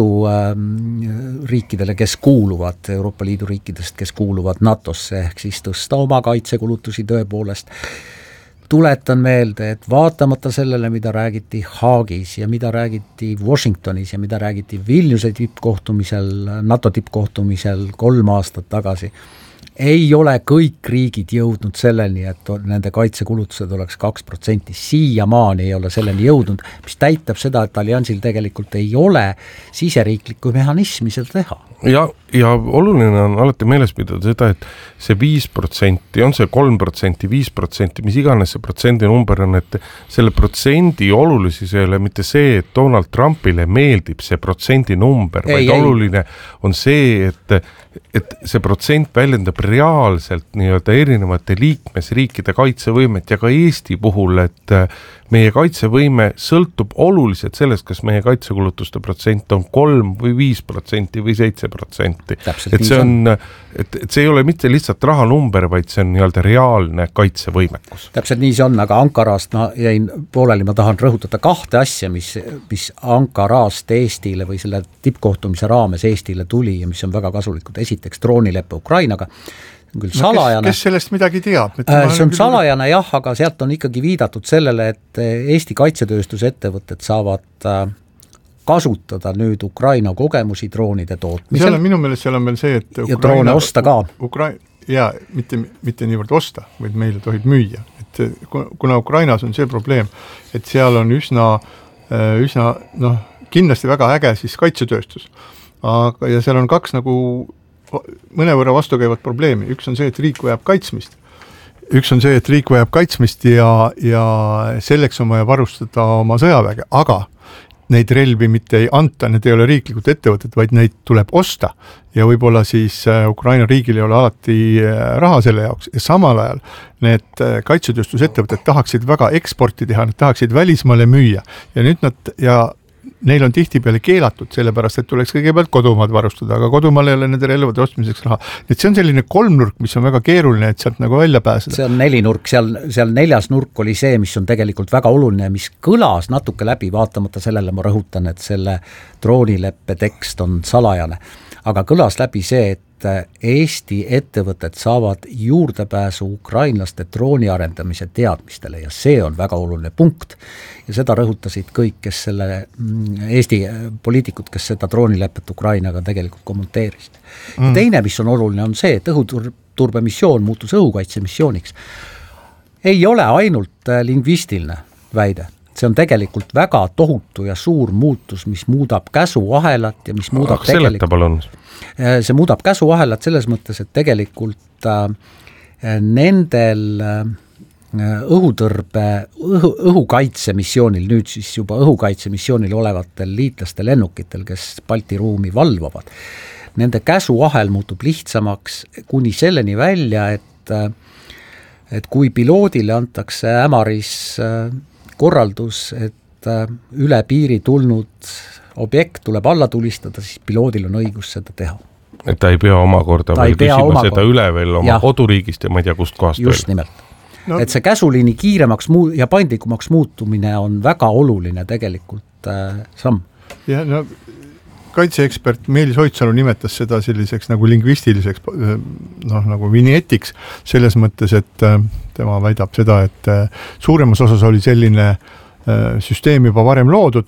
riikidele, kes kuuluvad, Euroopa Liidu riikidest, kes kuuluvad NATOsse, ehk siis tõsta oma kaitsekulutusi tõepoolest. Tuletan meelde, et vaatamata sellele, mida räägiti Haagis ja mida räägiti Washingtonis ja mida räägiti Vilniuse tippkohtumisel, NATO tippkohtumisel kolm aastat tagasi, ei ole kõik riigid jõudnud selleni, et nende kaitsekulutused oleks kaks protsenti. Siiamaani ei ole selleni jõudnud, mis täitab seda, et alliansil tegelikult ei ole siseriiklikku mehhanismi seda teha. Ja, ja oluline on alati meeles pidada seda, et see viis protsenti, on see kolm protsenti, viis protsenti, mis iganes see protsendi number on, et selle protsendi olulisus ei ole mitte see, et Donald Trumpile meeldib see protsendi number, vaid ei, oluline ei. On see, et, et see protsent väljendab reaalselt nii-öelda erinevate liikmesriikide kaitsevõimet ja ka Eesti puhul, et meie kaitsevõime sõltub oluliselt sellest, kas meie kaitsekulutuste protsent on kolm või viis protsenti või seitse protsenti. Et see on, et, et see ei ole mitte lihtsalt rahanumber, vaid see on nii-öelda reaalne kaitsevõimekus. Täpselt nii see on, aga Ankarast ma jäin pooleli, ma tahan rõhutada kahte asja, mis, mis Ankarast Eestile või selle tippkohtumise raames Eestile tuli ja mis on väga kasulikud. Esiteks droonileppe Ukrainaga. No, kes, kes sellest midagi teab? See on salajane jah, aga sealt on ikkagi viidatud sellele, et Eesti kaitsetööstuse ettevõtted saavad kasutada nüüd Ukraina kogemusi droonide tootmisel. Seal on minu meelest seal on veel see, et Ukraina, ja droone osta ka. Ukra- ja mitte, mitte niivõrd osta, vaid meile tohib müüa. Et kuna Ukrainas on see probleem, et seal on üsna, üsna noh, kindlasti väga äge siis kaitsetööstus. Aga, ja seal on kaks nagu mõnevõrra vastu käivat probleemi. Üks on see, et riik vajab kaitsmist. Üks on see, et riik vajab kaitsmist ja, ja selleks on vaja varustada oma sõjaväge, aga neid relvi mitte ei anta, need ei ole riiklikud ettevõtted, vaid neid tuleb osta ja võib-olla siis Ukraina riigil ei ole alati raha selle jaoks ja samal ajal need kaitsetööstusettevõtted tahaksid väga eksporti teha, nad tahaksid välismaale müüa ja nüüd nad ja neil on tihtipeale keelatud, sellepärast, et tuleks kõigepealt kodumaad varustada, aga kodumaal ei ole nende relvade ostmiseks raha. Et see on selline kolmnurk, mis on väga keeruline, et sealt nagu välja pääseda. See on nelinurk, seal, seal neljas nurk oli see, mis on tegelikult väga oluline, mis kõlas natuke läbi, vaatamata sellele ma rõhutan, et selle droonileppe tekst on salajane. Aga kõlas läbi see, et Eesti ettevõtted saavad juurdepääsu ukrainlaste drooni arendamise teadmistele ja see on väga oluline punkt. Ja seda rõhutasid kõik, kes selle Eesti poliitikud, kes seda droonilepet Ukrainaga tegelikult kommenteerisid. Mm. Teine, mis on oluline, on see, et õhuturbemissioon muutus õhukaitsemissiooniks. Ei ole ainult lingvistiline väide. See on tegelikult väga tohutu ja suur muutus, mis muudab käsuahelat ja mis muudab ah, tegelikult, see muudab käsuahelat selles mõttes, et tegelikult äh, nendel äh, õhutõrbe, õhu, õhukaitsemissioonil, nüüd siis juba õhukaitsemissioonil olevatel liitlaste lennukitel, kes Balti ruumi valvavad, nende käsuahel muutub lihtsamaks kuni selleni välja, et, äh, et kui piloodile antakse ämaris äh, korraldus, et üle piiri tulnud objekt tuleb alla tulistada, siis piloodil on õigus seda teha. Et ta ei pea omakorda veel küsima seda üle veel oma ja. Koduriigist ja ma ei tea kust kohast just veel. Nimelt. No. Et see käsuliini kiiremaks muu- ja paindlikumaks muutumine on väga oluline tegelikult äh, samm. Ja no kaitseekspert Meelis Oitsalu nimetas seda selliseks nagu lingvistiliseks noh, nagu vinjetiks selles mõttes, et tema väidab seda, et suuremas osas oli selline süsteem juba varem loodud,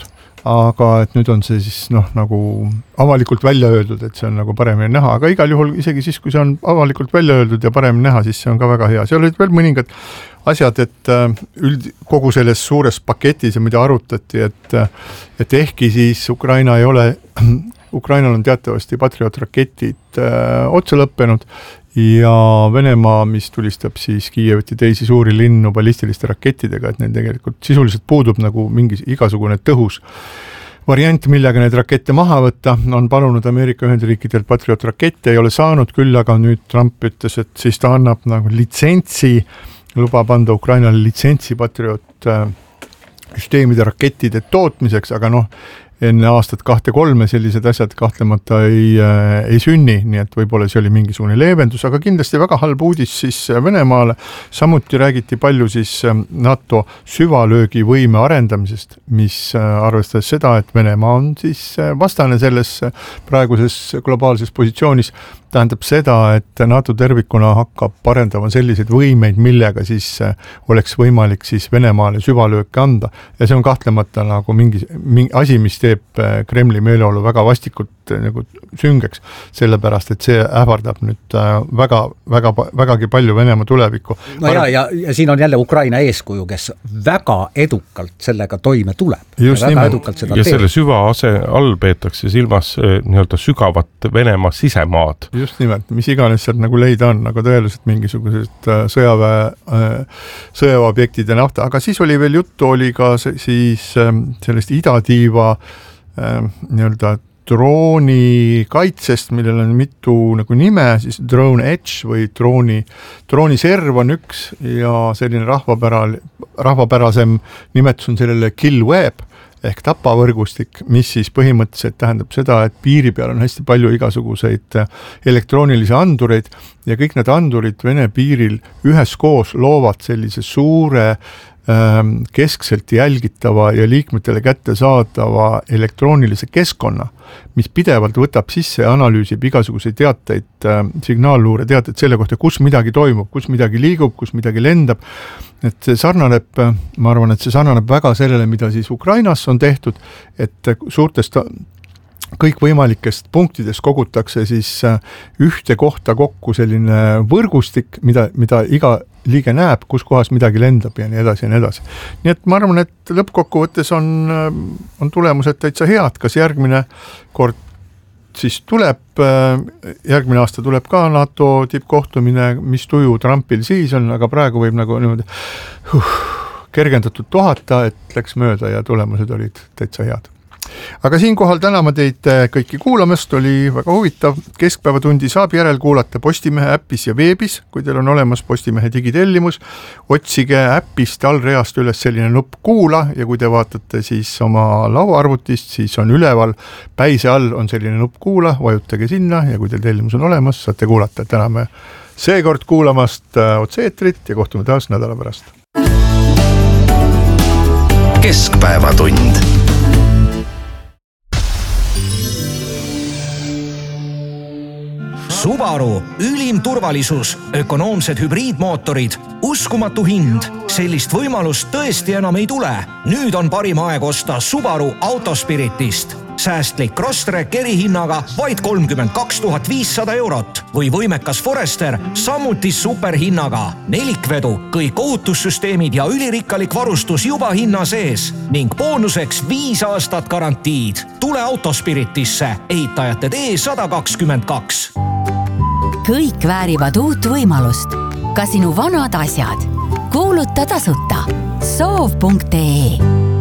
aga et nüüd on see siis noh, nagu avalikult välja öeldud, et see on nagu paremini näha, aga igal juhul isegi siis, kui see on avalikult välja öeldud ja paremini näha, siis see on ka väga hea. Seal olid veel mõningad asjad, et üld, kogu selles suures paketis ja mida arutati, et, et ehkki siis Ukraina ei ole, Ukrainal on teatavasti Patriot raketid öö, otse lõppenud ja Venemaa, mis tulistab siis Kiievit ja teisi suuri linnu ballistiliste rakettidega, et neil tegelikult sisuliselt puudub nagu mingi igasugune tõhus variant, millega need rakette maha võtta, on palunud Ameerika Ühendriikidelt Patriot rakette, ei ole saanud, küll aga nüüd Trump ütles, et siis ta annab nagu litsentsi, lubab anda Ukrainale litsentsi Patriot süsteemide rakettide tootmiseks, aga noh, enne aastat kahte kolme sellised asjad kahtlemata ei, ei sünni, nii et võib-olla see oli mingisugune leevendus, aga kindlasti väga halb uudis siis Venemaale. Samuti räägiti palju siis NATO süvalöögivõime arendamisest, mis arvestades seda, et Venemaa on siis vastane selles praeguses globaalses positsioonis, tähendab seda, et NATO tervikuna hakkab parendama selliseid võimeid, millega siis oleks võimalik siis Venemaale süvalööke anda ja see on kahtlemata nagu mingi, mingi asi, mis teeb Kremli meeleolu väga vastikult nagu süngeks, sellepärast, et see ähvardab nüüd väga, väga, vägagi palju Venemaa tulevikku. No ja, ja, ja siin on jälle Ukraina eeskuju, kes väga edukalt sellega toime tuleb. Just ja väga nimelt. Ja teeb. Selle süva ase all peetakse silmas nii-öelda sügavat Venemaa sisemaad. Just nimelt, mis iganes sealt nagu leida on, nagu tõeliselt mingisugused sõjaväe, sõjaväeobjektid ja nafta, aga siis oli veel juttu, oli ka siis sellest idatiiva nii-öelda drooni kaitsest, millel on mitu nagu nime, siis Drone Edge või drooni, drooniserv on üks ja selline rahvapäral, rahvapärasem nimetus on sellele Kill Web ehk tapavõrgustik, mis siis põhimõtteliselt tähendab seda, et piiri peal on hästi palju igasuguseid elektroonilisi andureid ja kõik need andurid Vene piiril üheskoos loovad sellise suure keskselt jälgitava ja liikmetele kätte saadava elektroonilise keskkonna, mis pidevalt võtab sisse ja analüüsib igasuguseid teateid, signaalluure teateid selle kohta, kus midagi toimub, kus midagi liigub, kus midagi lendab. Et see sarnaneb, ma arvan, et see sarnaneb väga sellele, mida siis Ukrainas on tehtud, et suurtest kõik võimalikest punktidest kogutakse siis ühte kohta kokku selline võrgustik, mida, mida iga liige näeb, kus kohas midagi lendab ja nii edasi ja nii edasi. Nii et ma arvan, et lõppkokkuvõttes on, on tulemused täitsa head, kas järgmine kord siis tuleb, järgmine aasta tuleb ka NATO tippkohtumine, mis tuju Trumpil siis on, aga praegu võib nagu niimoodi huh, kergendatud tuhata, et läks mööda ja tulemused olid täitsa head. Aga siinkohal tänama teid kõiki kuulamast, oli väga huvitav. Keskpäevatundi saab järel kuulata Postimehe äppis ja veebis, kui teil on olemas Postimehe digitellimus. Otsige äppist allreast üles selline nupp kuula ja kui te vaatate siis oma lauaarvutist, siis on üleval päise all on selline nupp kuula, vajutage sinna ja kui teil tellimus on olemas, saate kuulata. Täname seekord kuulamast otse-eetrit ja kohtume taas nädala pärast. Keskpäevatund. Subaru, ülim turvalisus, ökonoomsed hübriidmootorid, uskumatu hind. Sellist võimalust tõesti enam ei tule. Nüüd on parim aeg osta Subaru Autospiritist. Säästlik Crosstrek erihinnaga vaid kolmkümmend kaks tuhat viissada eurot või võimekas Forester samuti superhinnaga. Nelikvedu, kõik ohutussüsteemid ja ülirikkalik varustus juba hinna sees ning boonuseks viis aastat garantiid. Tule Autospiritisse, ehitajate tee sada kakskümmend kaks. Kõik väärivad uut võimalust. Ka sinu vanad asjad. Kuuluta tasuta. soov punkt ee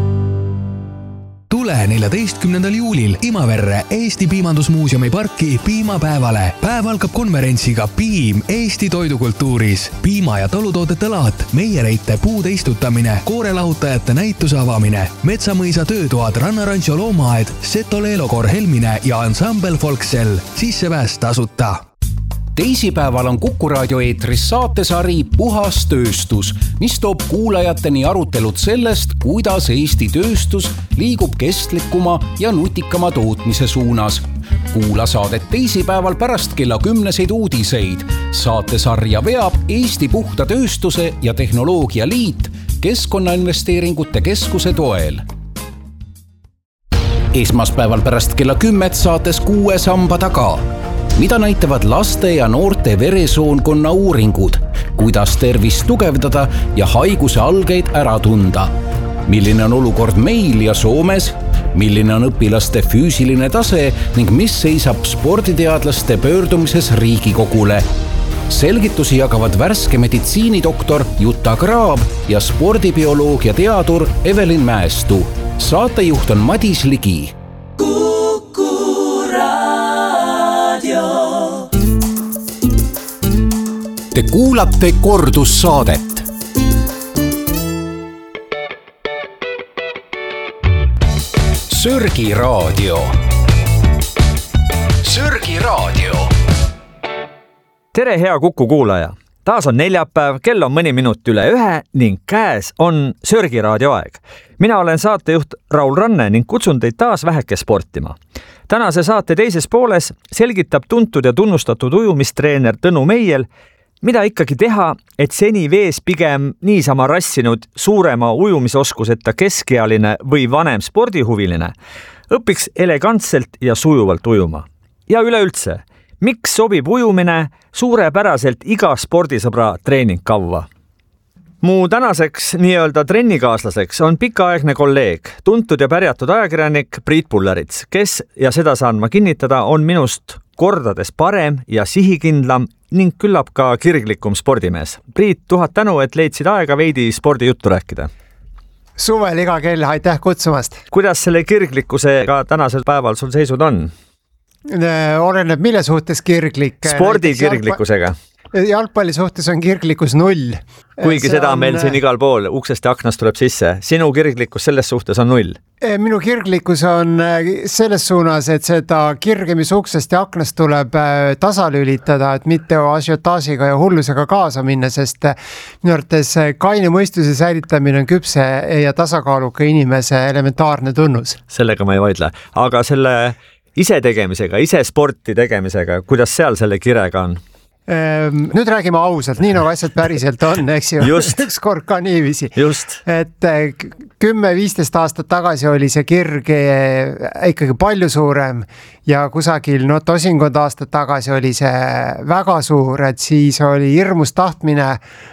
Tule neljateistkümnendal juulil Imaverre Eesti Piimandusmuuseumi parki piimapäevale. Päev algab konverentsiga Piim Eesti toidukultuuris. Piima- ja talutoodete laat, meiereite puude istutamine, koorelahutajate näituse avamine, Metsamõisa töötoad, Rannarancho loomaaed, Seto Leelokor Helmine ja ansambel Folksel. Sissepääs tasuta. Teisipäeval on Kuku raadio eetris saatesari Puhas tööstus, mis toob kuulajateni arutelud sellest, kuidas Eesti tööstus liigub kestlikuma ja nutikama tootmise suunas. Kuula saadet teisipäeval pärast kella kümneseid uudiseid. Saatesarja veab Eesti Puhta Tööstuse ja Tehnoloogia Liit Keskkonnainvesteeringute Keskuse toel. esmaspäeval pärast kella kümmet saates Kuue samba taga. Mida näitavad laste ja noorte veresoonkonna uuringud, kuidas tervist tugevdada ja haiguse algeid ära tunda. Milline on olukord meil ja Soomes, milline on õpilaste füüsiline tase ning mis seisab sporditeadlaste pöördumises Riigikogule. Selgitusi jagavad värske meditsiinidoktor Jutta Graab ja spordibioloogia teadur Evelin Mäestu. Saatejuht on Madis Ligi. Kuku Raadio. Te kuulate kordussaadet. Sörgi Raadio. Sörgi Raadio. Tere, hea Kuku kuulaja! Taas on neljapäev, kell on mõni minut üle ühe ning käes on Sörgi Raadio aeg. Mina olen saatejuht Raul Ranne ning kutsun teid taas väheke sportima. Tänase saate teises pooles selgitab tuntud ja tunnustatud ujumistreener Tõnu Meiel, mida ikkagi teha, et seni vees pigem niisama rassinud suurema ujumisoskuseta keskealine või vanem spordihuviline õpiks elegantselt ja sujuvalt ujuma. Ja üleüldse, miks sobib ujumine suurepäraselt iga spordisõbra treeningkavva? Mu tänaseks nii-öelda trennikaaslaseks on pikaaegne kolleeg, tuntud ja pärjatud ajakirjanik Priit Pullerits, kes, ja seda saan ma kinnitada, on minust kordades parem ja sihikindlam ning küllap ka kirglikum spordimees. Priit, tuhat tänu, et leidsid aega veidi spordijuttu rääkida. Suvel iga kell, aitäh kutsumast. Kuidas selle kirglikkusega tänasel päeval sul seisud on? Oleneb mille suhtes kirglik. Spordi kirglikkusega. Jalgpalli suhtes on kirglikkus null. Kuigi seda on meil siin igal pool, uksest ja aknast tuleb sisse. Sinu kirglikkus selles suhtes on null. Minu kirglikkus on selles suunas, et seda kirgemis uksest ja aknast tuleb tasalülitada, et mitte asiotaažiga ja hullusega kaasa minna, sest minu arvates kaine mõistuse säilitamine on küpse ja tasakaaluka inimese elementaarne tunnus. Sellega ma ei vaidle, aga selle ise tegemisega, ise sporti tegemisega, kuidas seal selle kirega on? Nüüd räägime ausalt, nii nagu asjad päriselt on, eks ju. Just. Üks kord ka niiviisi. Just. Et kümme viisteist aastat tagasi oli see kirg ikkagi palju suurem ja kusagil no tosinkond aastat tagasi oli see väga suur, et siis oli hirmus tahtmine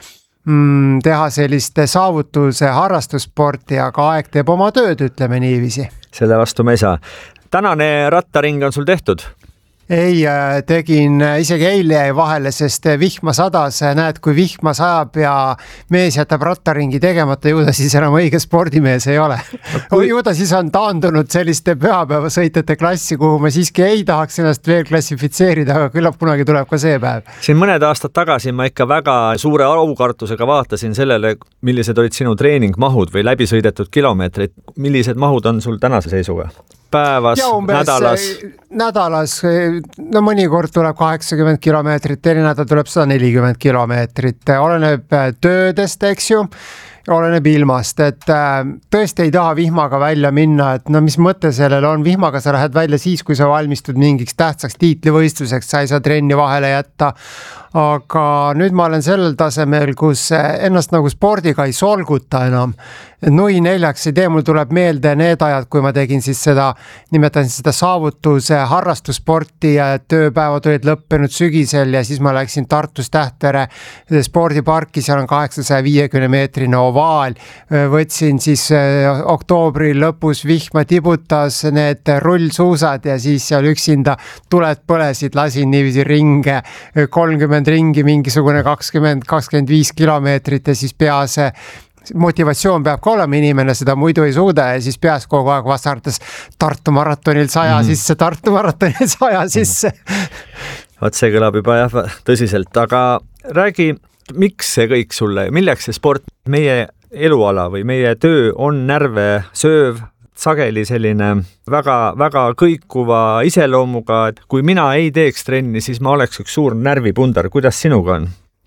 mm, teha selliste saavutuse harrastussporti, aga aeg teeb oma tööd, ütleme niiviisi. Selle vastu me ei saa. Tänane rattaring on sul tehtud? Ei, tegin isegi eile jäi vahele, sest vihma sadas, näed, kui vihma sajab ja mees jätab rattaringi tegemata, ju ta siis enam õige spordimees ei ole. Kui... Ju ta siis on taandunud selliste pühapäevasõitjate klassi, kuhu ma siiski ei tahaks ennast veel klassifitseerida, aga küllap kunagi tuleb ka see päev. Siin mõned aastad tagasi ma ikka väga suure aukartusega vaatasin sellele, millised olid sinu treeningmahud või läbisõidetud kilomeetrid. Millised mahud on sul tänase seisuga? Päevas, ja umbes nädalas? Nädalas, no mõnikord tuleb kaheksakümmend kilomeetrit, teine nädal tuleb sada nelikümmend kilomeetrit, oleneb töödest, eks ju, oleneb ilmast, et tõesti ei taha vihmaga välja minna, et no mis mõte sellel on, vihmaga sa lähed välja siis, kui sa valmistud mingiks tähtsaks tiitlivõistluseks, sa ei saa trenni vahele jätta, aga nüüd ma olen sellel tasemel, kus ennast nagu spordiga ei solguta enam. Nui neljaks ei tee, mul tuleb meelde need ajad, kui ma tegin siis seda, nimetan seda saavutuse harrastussporti ja tööpäevad olid lõppenud sügisel ja siis ma läksin Tartus Tähtvere spordiparki, seal on kaheksasaja viiekümne meetrine ovaal. Võtsin siis oktoobri lõpus vihma tibutas need rullsuusad ja siis seal üksinda tuled põlesid, lasin niiviisi ringe, kolmkümmend ringi, mingisugune kakskümmend, kakskümmend viis kilomeetrit ja siis peas motivatsioon peab ka olema, inimene seda muidu ei suuda ja siis peas kogu aeg vasardas Tartu maratonil saja mm. sisse, Tartu maratonil saja sisse. Vaat see kõlab juba jah, tõsiselt, aga räägi, miks see kõik sulle, milleks see sport, meie eluala või meie töö on närve sööv, sageli selline väga, väga kõikuva iseloomuga, et kui mina ei teeks trenni, siis ma oleks üks suur närvipundar. Kuidas sinuga on?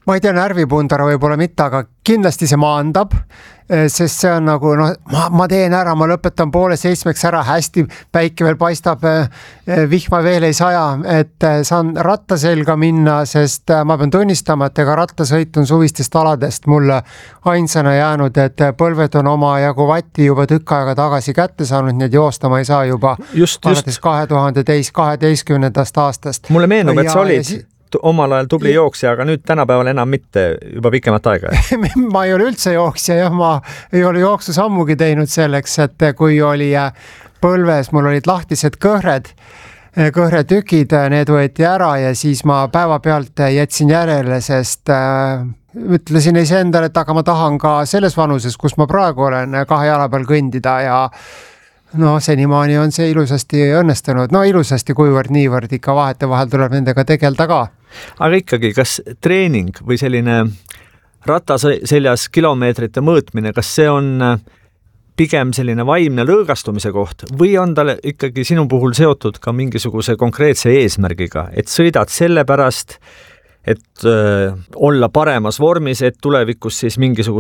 ma ei tea, närvipundara võib-olla mitte, aga kindlasti see maandab, sest see on nagu, noh, ma, ma teen ära, ma lõpetan poole seitsmeks ära, hästi päike veel paistab, vihma veel ei saja, et saan ratta selga minna, sest ma pean tunnistama, et ega rattasõit on suvistest aladest mulle ainsana jäänud, et põlved on oma jagu vatti juba tükk aega tagasi kätte saanud, nii et joosta ma ei saa juba just, alates kahe tuhande kaheteistkümnendast aastast. Mulle meenub, et sa olid omal ajal tubli jooksja, aga nüüd tänapäeval enam mitte, juba pikemat aega. ma ei ole üldse jooksja, jah, ma ei ole jooksu sammugi teinud selleks, et kui oli põlves, mul olid lahtised kõhred, kõhretükid, need võeti ära ja siis ma päeva pealt jätsin järele, sest äh, ütlesin iseendale, et aga ma tahan ka selles vanuses, kus ma praegu olen, kahe jala peal kõndida ja no senimaani on see ilusasti õnnestunud, no ilusasti kuivõrd niivõrd ikka vahete vahel tuleb nendega tegelda ka. Aga ikkagi, kas treening või selline rattaseljas kilomeetrite mõõtmine, kas see on pigem selline vaimne lõõgastumise koht või on tal ikkagi sinu puhul seotud ka mingisuguse konkreetse eesmärgiga, et sõidad selle pärast, et öö, olla paremas vormis, et tulevikus siis mingisuguse